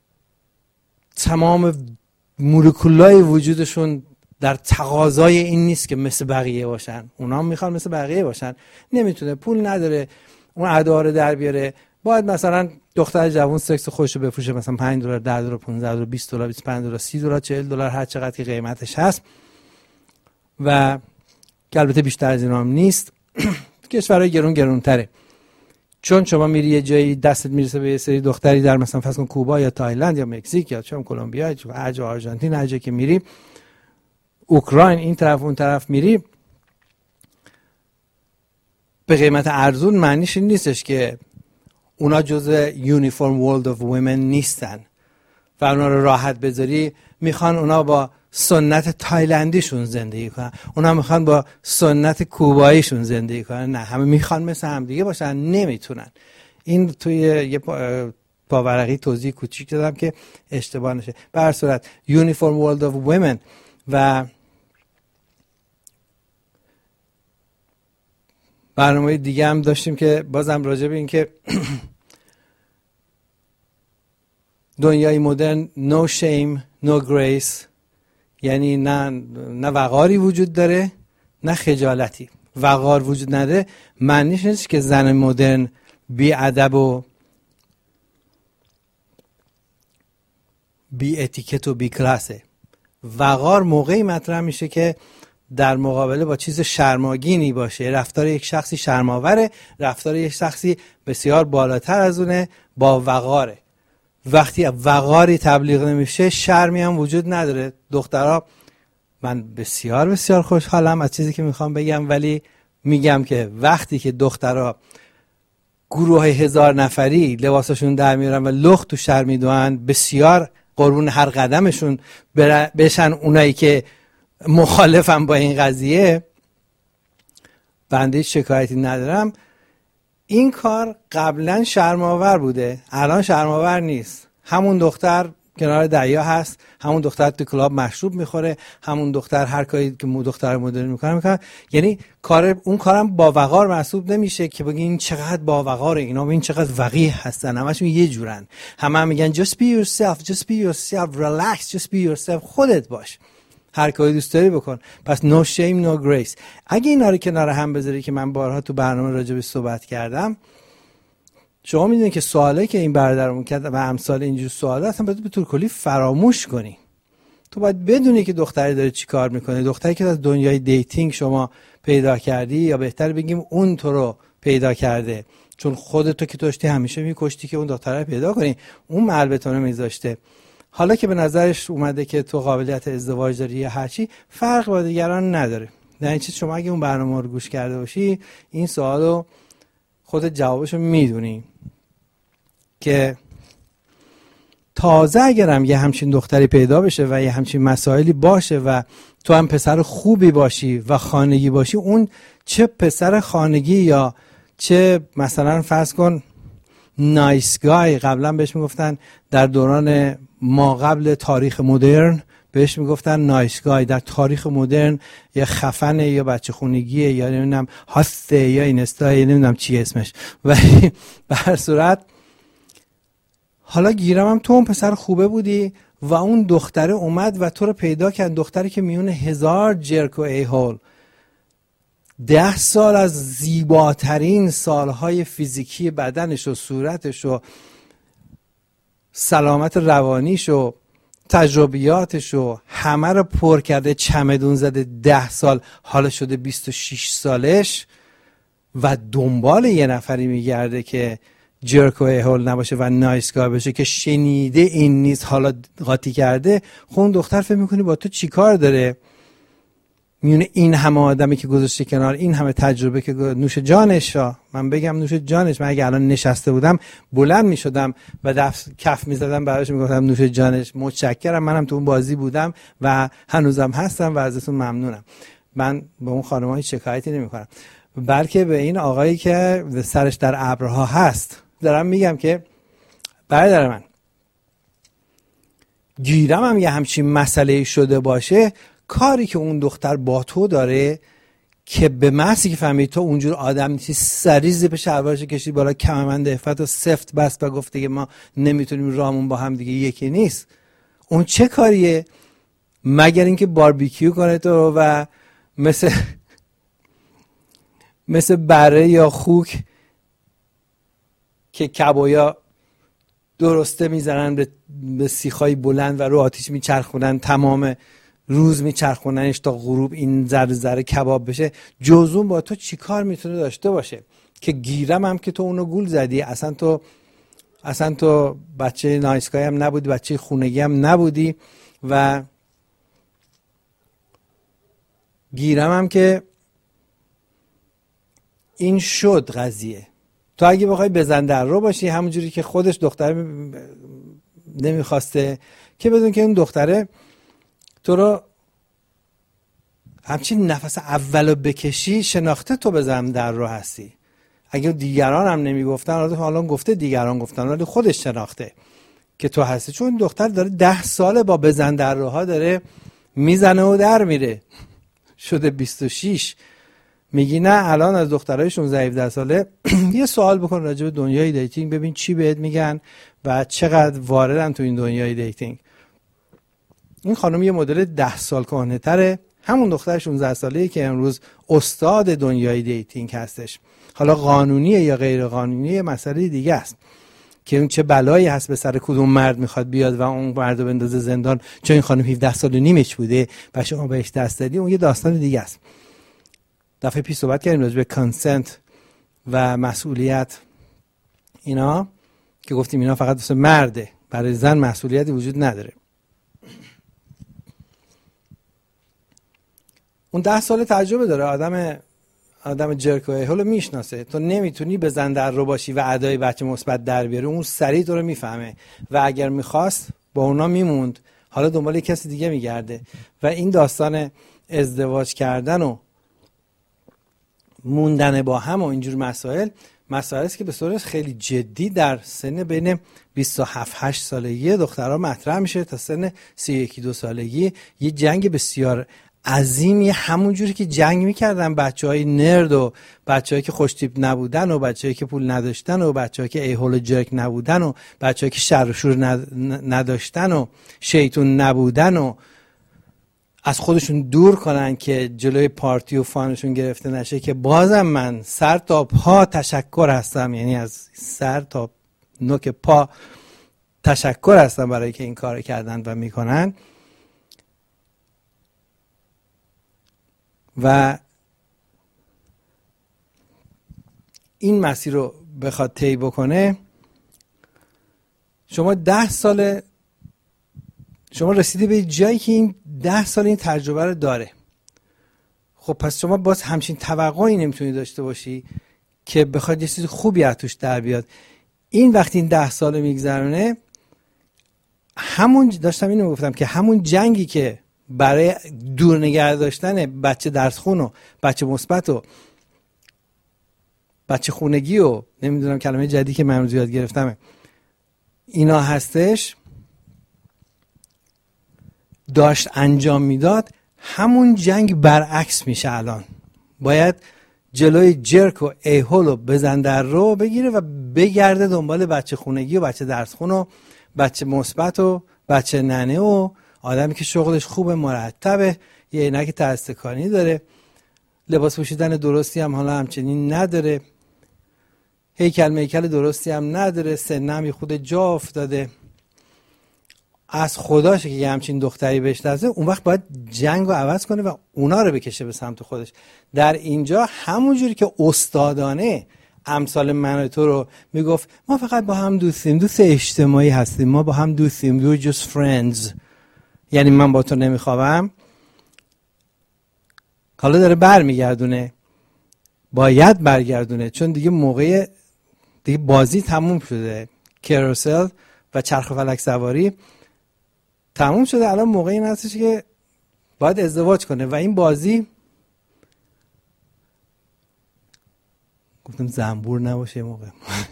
تمام مولکولای وجودشون در تقاضای این نیست که مثل بقیه باشن. اونا میخوان مثل بقیه باشن، نمیتونه، پول نداره اون ادا رو در بیاره. باید مثلا دختر جوان سکس خودش رو بفروشه مثلا $5 $10 $15 $20 $25 $30 $40 هر چقدر که قیمتش هست و که البته بیشتر از اینا هم نیست. کشورهای گرونتره، چون شما میری یه جایی دستت میرسه به یه سری دختری در مثلا فرض کن کوبا یا تایلند یا مکزیک یا چون کلمبیا یا آرژانتین، هر جایی که میری، اوکراین، این طرف اون طرف میری، به قیمت ارزون، معنیش این نیستش که اونا جزء یونیفرم ورلد اف وومن نیستن و اونا رو راحت بذاری. میخوان اونا با سنت تایلندیشون زندگی کنن، اونا میخوان با سنت کوباییشون زندگی کنن، نه، همه میخوان مثل هم دیگه باشن، نمیتونن. این توی یه پاورقی توضیح کوچیک دادم که اشتباه نشه. به هر صورت یونیفرم ورلد اف وومن و برنامه دیگه هم داشتیم که بازم راجع به این که دنیای مدرن no shame no grace، یعنی نه وقاری وجود داره نه خجالتی. وقار وجود نداره معنیش نیست که زن مدرن بی ادب و بی اتیکت و بی کلاسه. وقار موقعی مطرح میشه که در مقابله با چیز شرماگینی باشه. رفتار یک شخصی شرماوره، رفتار یک شخصی بسیار بالاتر از اونه، با وقاره. وقتی وقاری تبلیغ نمیشه شرمی هم وجود نداره. دخترها، من بسیار بسیار خوشحالم از چیزی که میخوام بگم، ولی میگم که وقتی که دخترها گروه 1000 نفری لباساشون در میارن و لخت تو شهر میدوئن، بسیار قربون هر قدمشون بشن اونایی که مخالفم با این قضیه، بنده هیچ شکایتی ندارم. این کار قبلا شرم‌آور بوده، الان شرم‌آور نیست. همون دختر کنار دریا هست، همون دختر تو کلاب مشروب میخوره، همون دختر هر کاری که دختر مدرن میکنه. یعنی اون کارم با وقار محسوب نمیشه که بگی این چقدر با وقاره، اینا این چقدر وقیح هستن، همشون یه جورن. همه میگن just be yourself, just be yourself, relax, just be yourself، خودت باش، هر کاری دوست داری بکن. پس no shame no grace. اگه اینا رو کنار هم بذاری که من بارها تو برنامه راجع به صحبت کردم، شما میدونید که سوالی که این برادرمون کرد و امثال اینجور سوالا اصلا باید به طور کلی فراموش کنی. تو باید بدونی که دختری داره چی کار میکنه. دختری که از دنیای دیتینگ شما پیدا کردی، یا بهتر بگیم اون تو رو پیدا کرده، چون خودتو که داشتی همیشه میکشتی که اون دختره رو پیدا کنی، اون محل میذاشته. حالا که به نظرش اومده که تو قابلیت ازدواج داری یا هرچی، فرق با دیگران نداره. در این چیز شما اگه اون برنامه رو گوش کرده باشی، این سوالو خودت جوابشو میدونی که تازه اگرم یه همچین دختری پیدا بشه و یه همچین مسائلی باشه و تو هم پسر خوبی باشی و خانگی باشی، اون چه پسر خانگی یا چه مثلا فرض کن نایس گای، قبلا بهش میگفتن در دوران ما قبل تاریخ مدرن بهش میگفتن نایس گای، در تاریخ مدرن یا خفنه یا بچه خونگیه یا نمیدونم هاسته یا اینستا یا نمیدونم چی اسمش. ولی به هر صورت حالا گیرم هم تو اون پسر خوبه بودی و اون دختره اومد و تو رو پیدا کرد، دختری که میونه 1000 جرک و ایهول 10 سال از زیباترین سالهای فیزیکی بدنش و صورتش و سلامت روانیش و تجربیاتش و همه رو پر کرده، چمدون زده 10 سال، حالا شده 26 سالش و دنبال یه نفری میگرده که جرک و ایهول نباشه و نایسگاه بشه، که شنیده این نیست حالا قاطی کرده. خون دختر فکر میکنی با تو چی کار داره؟ میونه این همه آدمی که گذاشته کنار، این همه تجربه که نوش جانش را، من بگم نوش جانش، من اگه الان نشسته بودم بلند میشدم و کف میزدم براش میگفتم نوش جانش، متشکرم، منم تو اون بازی بودم و هنوزم هستم و ازتون ممنونم. من به اون خانم‌ها هیچ شکایتی نمی‌کنم، بلکه به این آقایی که سرش در ابرها هست دارم میگم که برادر من، گیرم هم یه همچین مسئله شده باشه، کاری که اون دختر با تو داره که به محضی که فهمید تو اونجور آدم نیستی سریع زیپ شلوارش کشید بالا، کمربند عفت و سفت بست و گفت که ما نمیتونیم راهمون با هم دیگه یکی نیست. اون چه کاریه مگر اینکه باربیکیو کنه تو و مثل بره یا خوک که کبایا درسته میزنن به سیخای بلند و رو آتیش میچرخونن، تمام روز میچرخوننش تا غروب این ذره ذره کباب بشه. جزون با تو چی کار میتونه داشته باشه که گیرم هم که تو اونو گول زدی، اصلا تو بچه نایسکای هم نبودی، بچه خونگی هم نبودی و گیرم هم که این شد قضیه. تو اگه بخوای بزن در رو باشی همونجوری که خودش دختره نمیخواسته، که بدون که اون دختره تو رو همچین نفس اولو بکشی شناخته تو بزن در رو هستی. اگه دیگران هم نمیگفتن، حالا گفته دیگران گفتن، ولی خودش شناخته که تو هستی. چون دختر داره 10 ساله با بزن در روها داره میزنه و در میره، شده 26. میگی نه الان از دخترای 16-17 ساله یه سوال بکن راجع به دنیای دیتینگ، ببین چی بهت میگن و چقدر واردن تو این دنیای دیتینگ. این خانم یه مدل 10 سال کهنه‌تره، همون دختر 16 ساله‌ای که امروز استاد دنیای دیتینگ هستش. حالا قانونیه یا غیر قانونیه مسئله دیگه است که اون چه بلایی هست به سر کدوم مرد میخواد بیاد و اون مردو بندازه زندان چون این خانم 17 سال و نیمش بوده و شما بهش دست دادی، اون یه داستان دیگه است. دفعه پیش صحبت کردیم راجع به کانسنت و مسئولیت اینا که گفتیم اینا فقط واسه مرده، برای زن مسئولیتی وجود نداره. اون 10 سال تجربه داره، آدم جرک و ایهولو میشناسه. تو نمیتونی بزن در رو باشی و ادای بچه مثبت در بیاری، اون سریع تو رو میفهمه و اگر میخواست با اونا میموند، حالا دنبال کسی دیگه میگرده. و این داستان ازدواج کردن و موندن با هم و اینجور مسائل است که به صورت خیلی جدی در سن بین 27-8 سالگی دخترها مطرح میشه تا سن 31-2 سالگی. یه جنگ بسیار عظیمی، همون جوری که جنگ میکردن بچهای نرد و بچه‌ای که خوش تیپ نبودن و بچه‌ای که پول نداشتن و بچه‌ای که ایهول و جرک نبودن و بچه‌ای که شر و شور نداشتن و شیطون نبودن و از خودشون دور کنن که جلوی پارتی و فانشون گرفته نشه، که بازم من سر تا پا تشکر هستم، یعنی از سر تا نوک پا تشکر هستم برای که این کار کردن و میکنن. و این مسیر رو بخواد طی بکنه، شما 10 سال شما رسیدی به جایی که این 10 سال این تجربه رو داره. خب پس شما باز همچین توقعی نمیتونی داشته باشی که بخواد یه چیز خوبی از توش در بیاد. این وقتی این 10 سال میگذرونه، همون داشتم اینو گفتم که همون جنگی که برای دور نگه داشتن بچه درس خون و بچه مثبت و بچه خونگی و نمیدونم کلمه جدیدی که من یاد گرفتم اینا هستش، داشت انجام میداد، همون جنگ برعکس میشه. الان باید جلوی جرک و ایهول و بزن در رو بگیره و بگرده دنبال بچه خونگی و بچه درس خون و بچه مثبت و بچه ننه و آدمی که شغلش خوبه، مرتبه، یه عینک ترستکانی داره، لباس پوشیدن درستی هم حالا همچنین نداره، هیکل درستی هم نداره، سنم خود جا افتاده، از خداشه که همچین دختری بهش دسته. اون وقت باید جنگ رو عوض کنه و اونا رو بکشه به سمت خودش. در اینجا همونجوری که استادانه امثال من تو رو میگفت ما فقط با هم دوستیم، دوست اجتماعی هستیم، ما با هم دوستیم، we're just friends، یعنی من با تو نمیخوابم، حالا داره برمیگردونه، باید برگردونه، چون دیگه موقع دیگه بازی تموم شده، کروسل و چرخ و فلک سواری تموم شده. الان موقع این هستش که باید ازدواج کنه و این بازی، گفتم زنبور نباشه موقع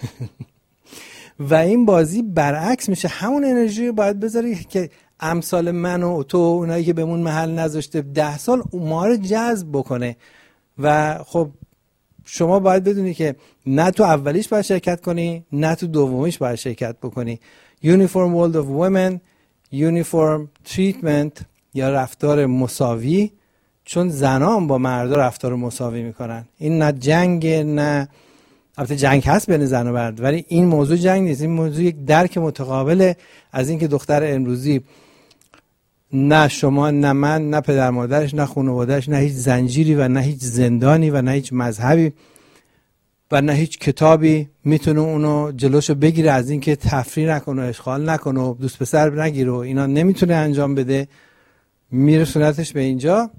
و این بازی برعکس میشه. همون انرژی رو باید بذاری که امثال من و تو، اونایی که بهمون محل نذاشته 10 سال ما رو جذب بکنه و خب شما باید بدونی که نه تو اولیش باید شرکت کنی نه تو دومیش باید شرکت بکنی. Uniform World of Women، Uniform Treatment یا رفتار مساوی، چون زنان هم با مردا رفتار مساوی میکنن. این نه جنگ، نه البته جنگ هست بین زن و مرد، ولی این موضوع جنگ نیست. این موضوع یک درک متقابله از اینکه دختر امروزی نه شما نه من نه پدر مادرش نه خانواده‌اش نه هیچ زنجیری و نه هیچ زندانی و نه هیچ مذهبی و نه هیچ کتابی میتونه اونو جلوشو بگیره از اینکه تفریح نکنه، اشغال نکنه و دوست پسر نگیره. اینا نمیتونه انجام بده. میرسونتش به اینجا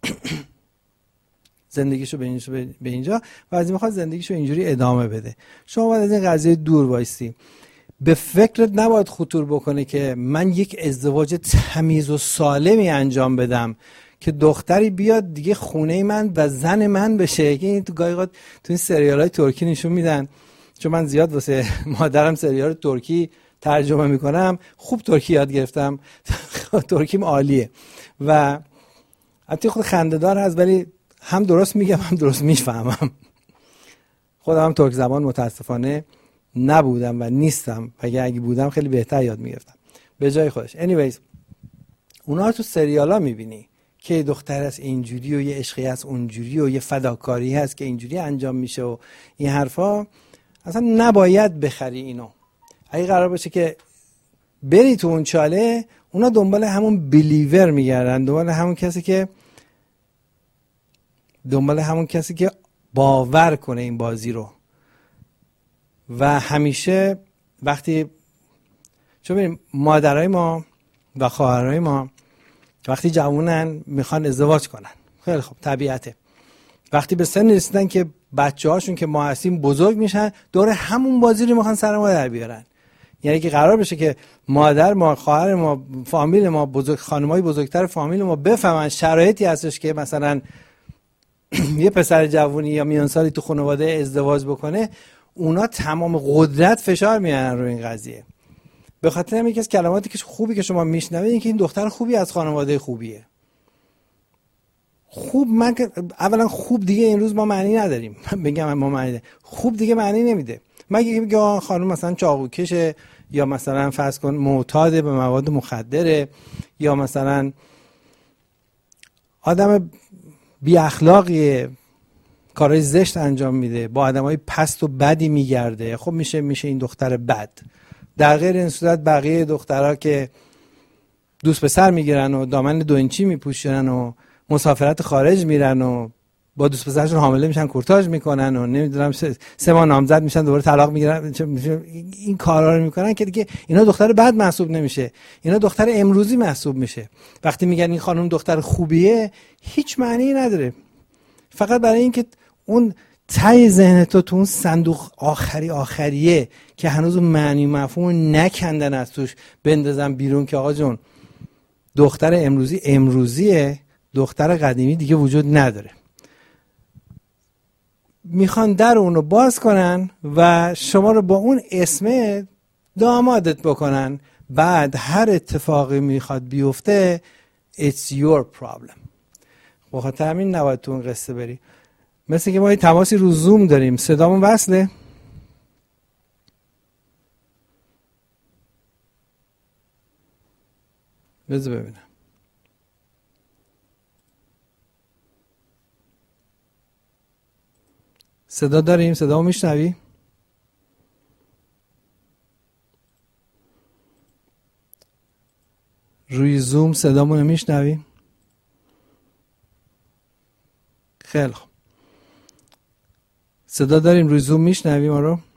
زندگیشو به اینجا و از این میخواد زندگیشو اینجوری ادامه بده. شما باید از این قضیه دور وایستی. به فکرت نباید خطور بکنه که من یک ازدواج تمیز و سالمی انجام بدم که دختری بیاد دیگه خونه من و زن من بشه. که این تو گاهی اوقات تو این سریال‌های ترکی نشون میدن، چون من زیاد واسه مادرم سریال ترکی ترجمه میکنم، خوب ترکی یاد گرفتم. ترکیم عالیه و البته خود خنده‌دار هست ولی هم درست میگم هم درست میفهمم. خودم هم ترک زبان متاسفانه نبودم و نیستم، اگه بودم خیلی بهتر یاد میگرفتم به جای خودش. anyways اونا تو سریالا میبینی که دختر از اینجوری و یه عشقی از اونجوری و یه فداکاری هست که اینجوری انجام میشه و این حرفا. اصلا نباید بخری اینو. اگه قرار باشه که بری تو اون چاله، اونا دنبال همون بیلیور میگردن، دنبال همون کسی که باور کنه این بازی رو. و همیشه وقتی چون ببینیم مادرای ما و خواهرای ما وقتی جوونن میخوان ازدواج کنن، خیلی خوب، طبیعته. وقتی به سن رسیدن که بچه‌هاشون که ما هستیم بزرگ میشن، دور همون بازی رو میخوان سر ما در بیارن. یعنی که قرار بشه که مادر ما، خواهر ما، فامیل ما، خانمای بزرگتر فامیل ما بفهمن شرایطی هستش که مثلا یه پسر جوونی یا میان سالی تو خانواده ازدواج بکنه، اونا تمام قدرت فشار میارن رو این قضیه. به خاطر همین یکی از کلماتی که خوبی که شما میشنوید این که این دختر خوبی از خانواده خوبیه. خوب، من اولا خوب دیگه این روز ما معنی نداریم. بگم ما معنی ده. خوب دیگه معنی نمیده. مگه بگم خانم مثلا چاقوکشه یا مثلا فرض کن معتاد به مواد مخدره یا مثلا آدم بی اخلاقیه، کارهای زشت انجام میده، با آدمای پست و بدی میگرده، خب میشه این دختر بد. در غیر این صورت بقیه دخترها که دوست پسر میگیرن و دامن 2 اینچی میپوشن و مسافرت خارج میرن و با دوست پسرشون حامله میشن، کورتاژ میکنن و نمیدونم 3 ماه نامزد میشن دوباره طلاق میگیرن، این کارا رو میکنن که دیگه اینا دختر بد محسوب نمیشه، اینا دختر امروزی محسوب میشه. وقتی میگن این خانم دختر خوبیه، هیچ معنی نداره، فقط برای اینکه اون ته ذهن تو اون صندوق آخریه که هنوز معنی مفهوم نکندن از توش بندازن بیرون که آقا جون دختر امروزیه، دختر قدیمی دیگه وجود نداره. میخوان در اونو باز کنن و شما رو با اون اسم دامادت بکنن. بعد هر اتفاقی میخواد بیفته it's your problem. بخاطر همین نباید تو اون قصه بری. مثل که ما یه تماسی رو زوم داریم، صدامون وصله؟ بذار ببینم. صدا داریم؟ صدامو میشنوی؟ روی زوم صدامونو میشنوی؟ خیلی خوب. صدا داریم روی زوم میشنوی ما رو؟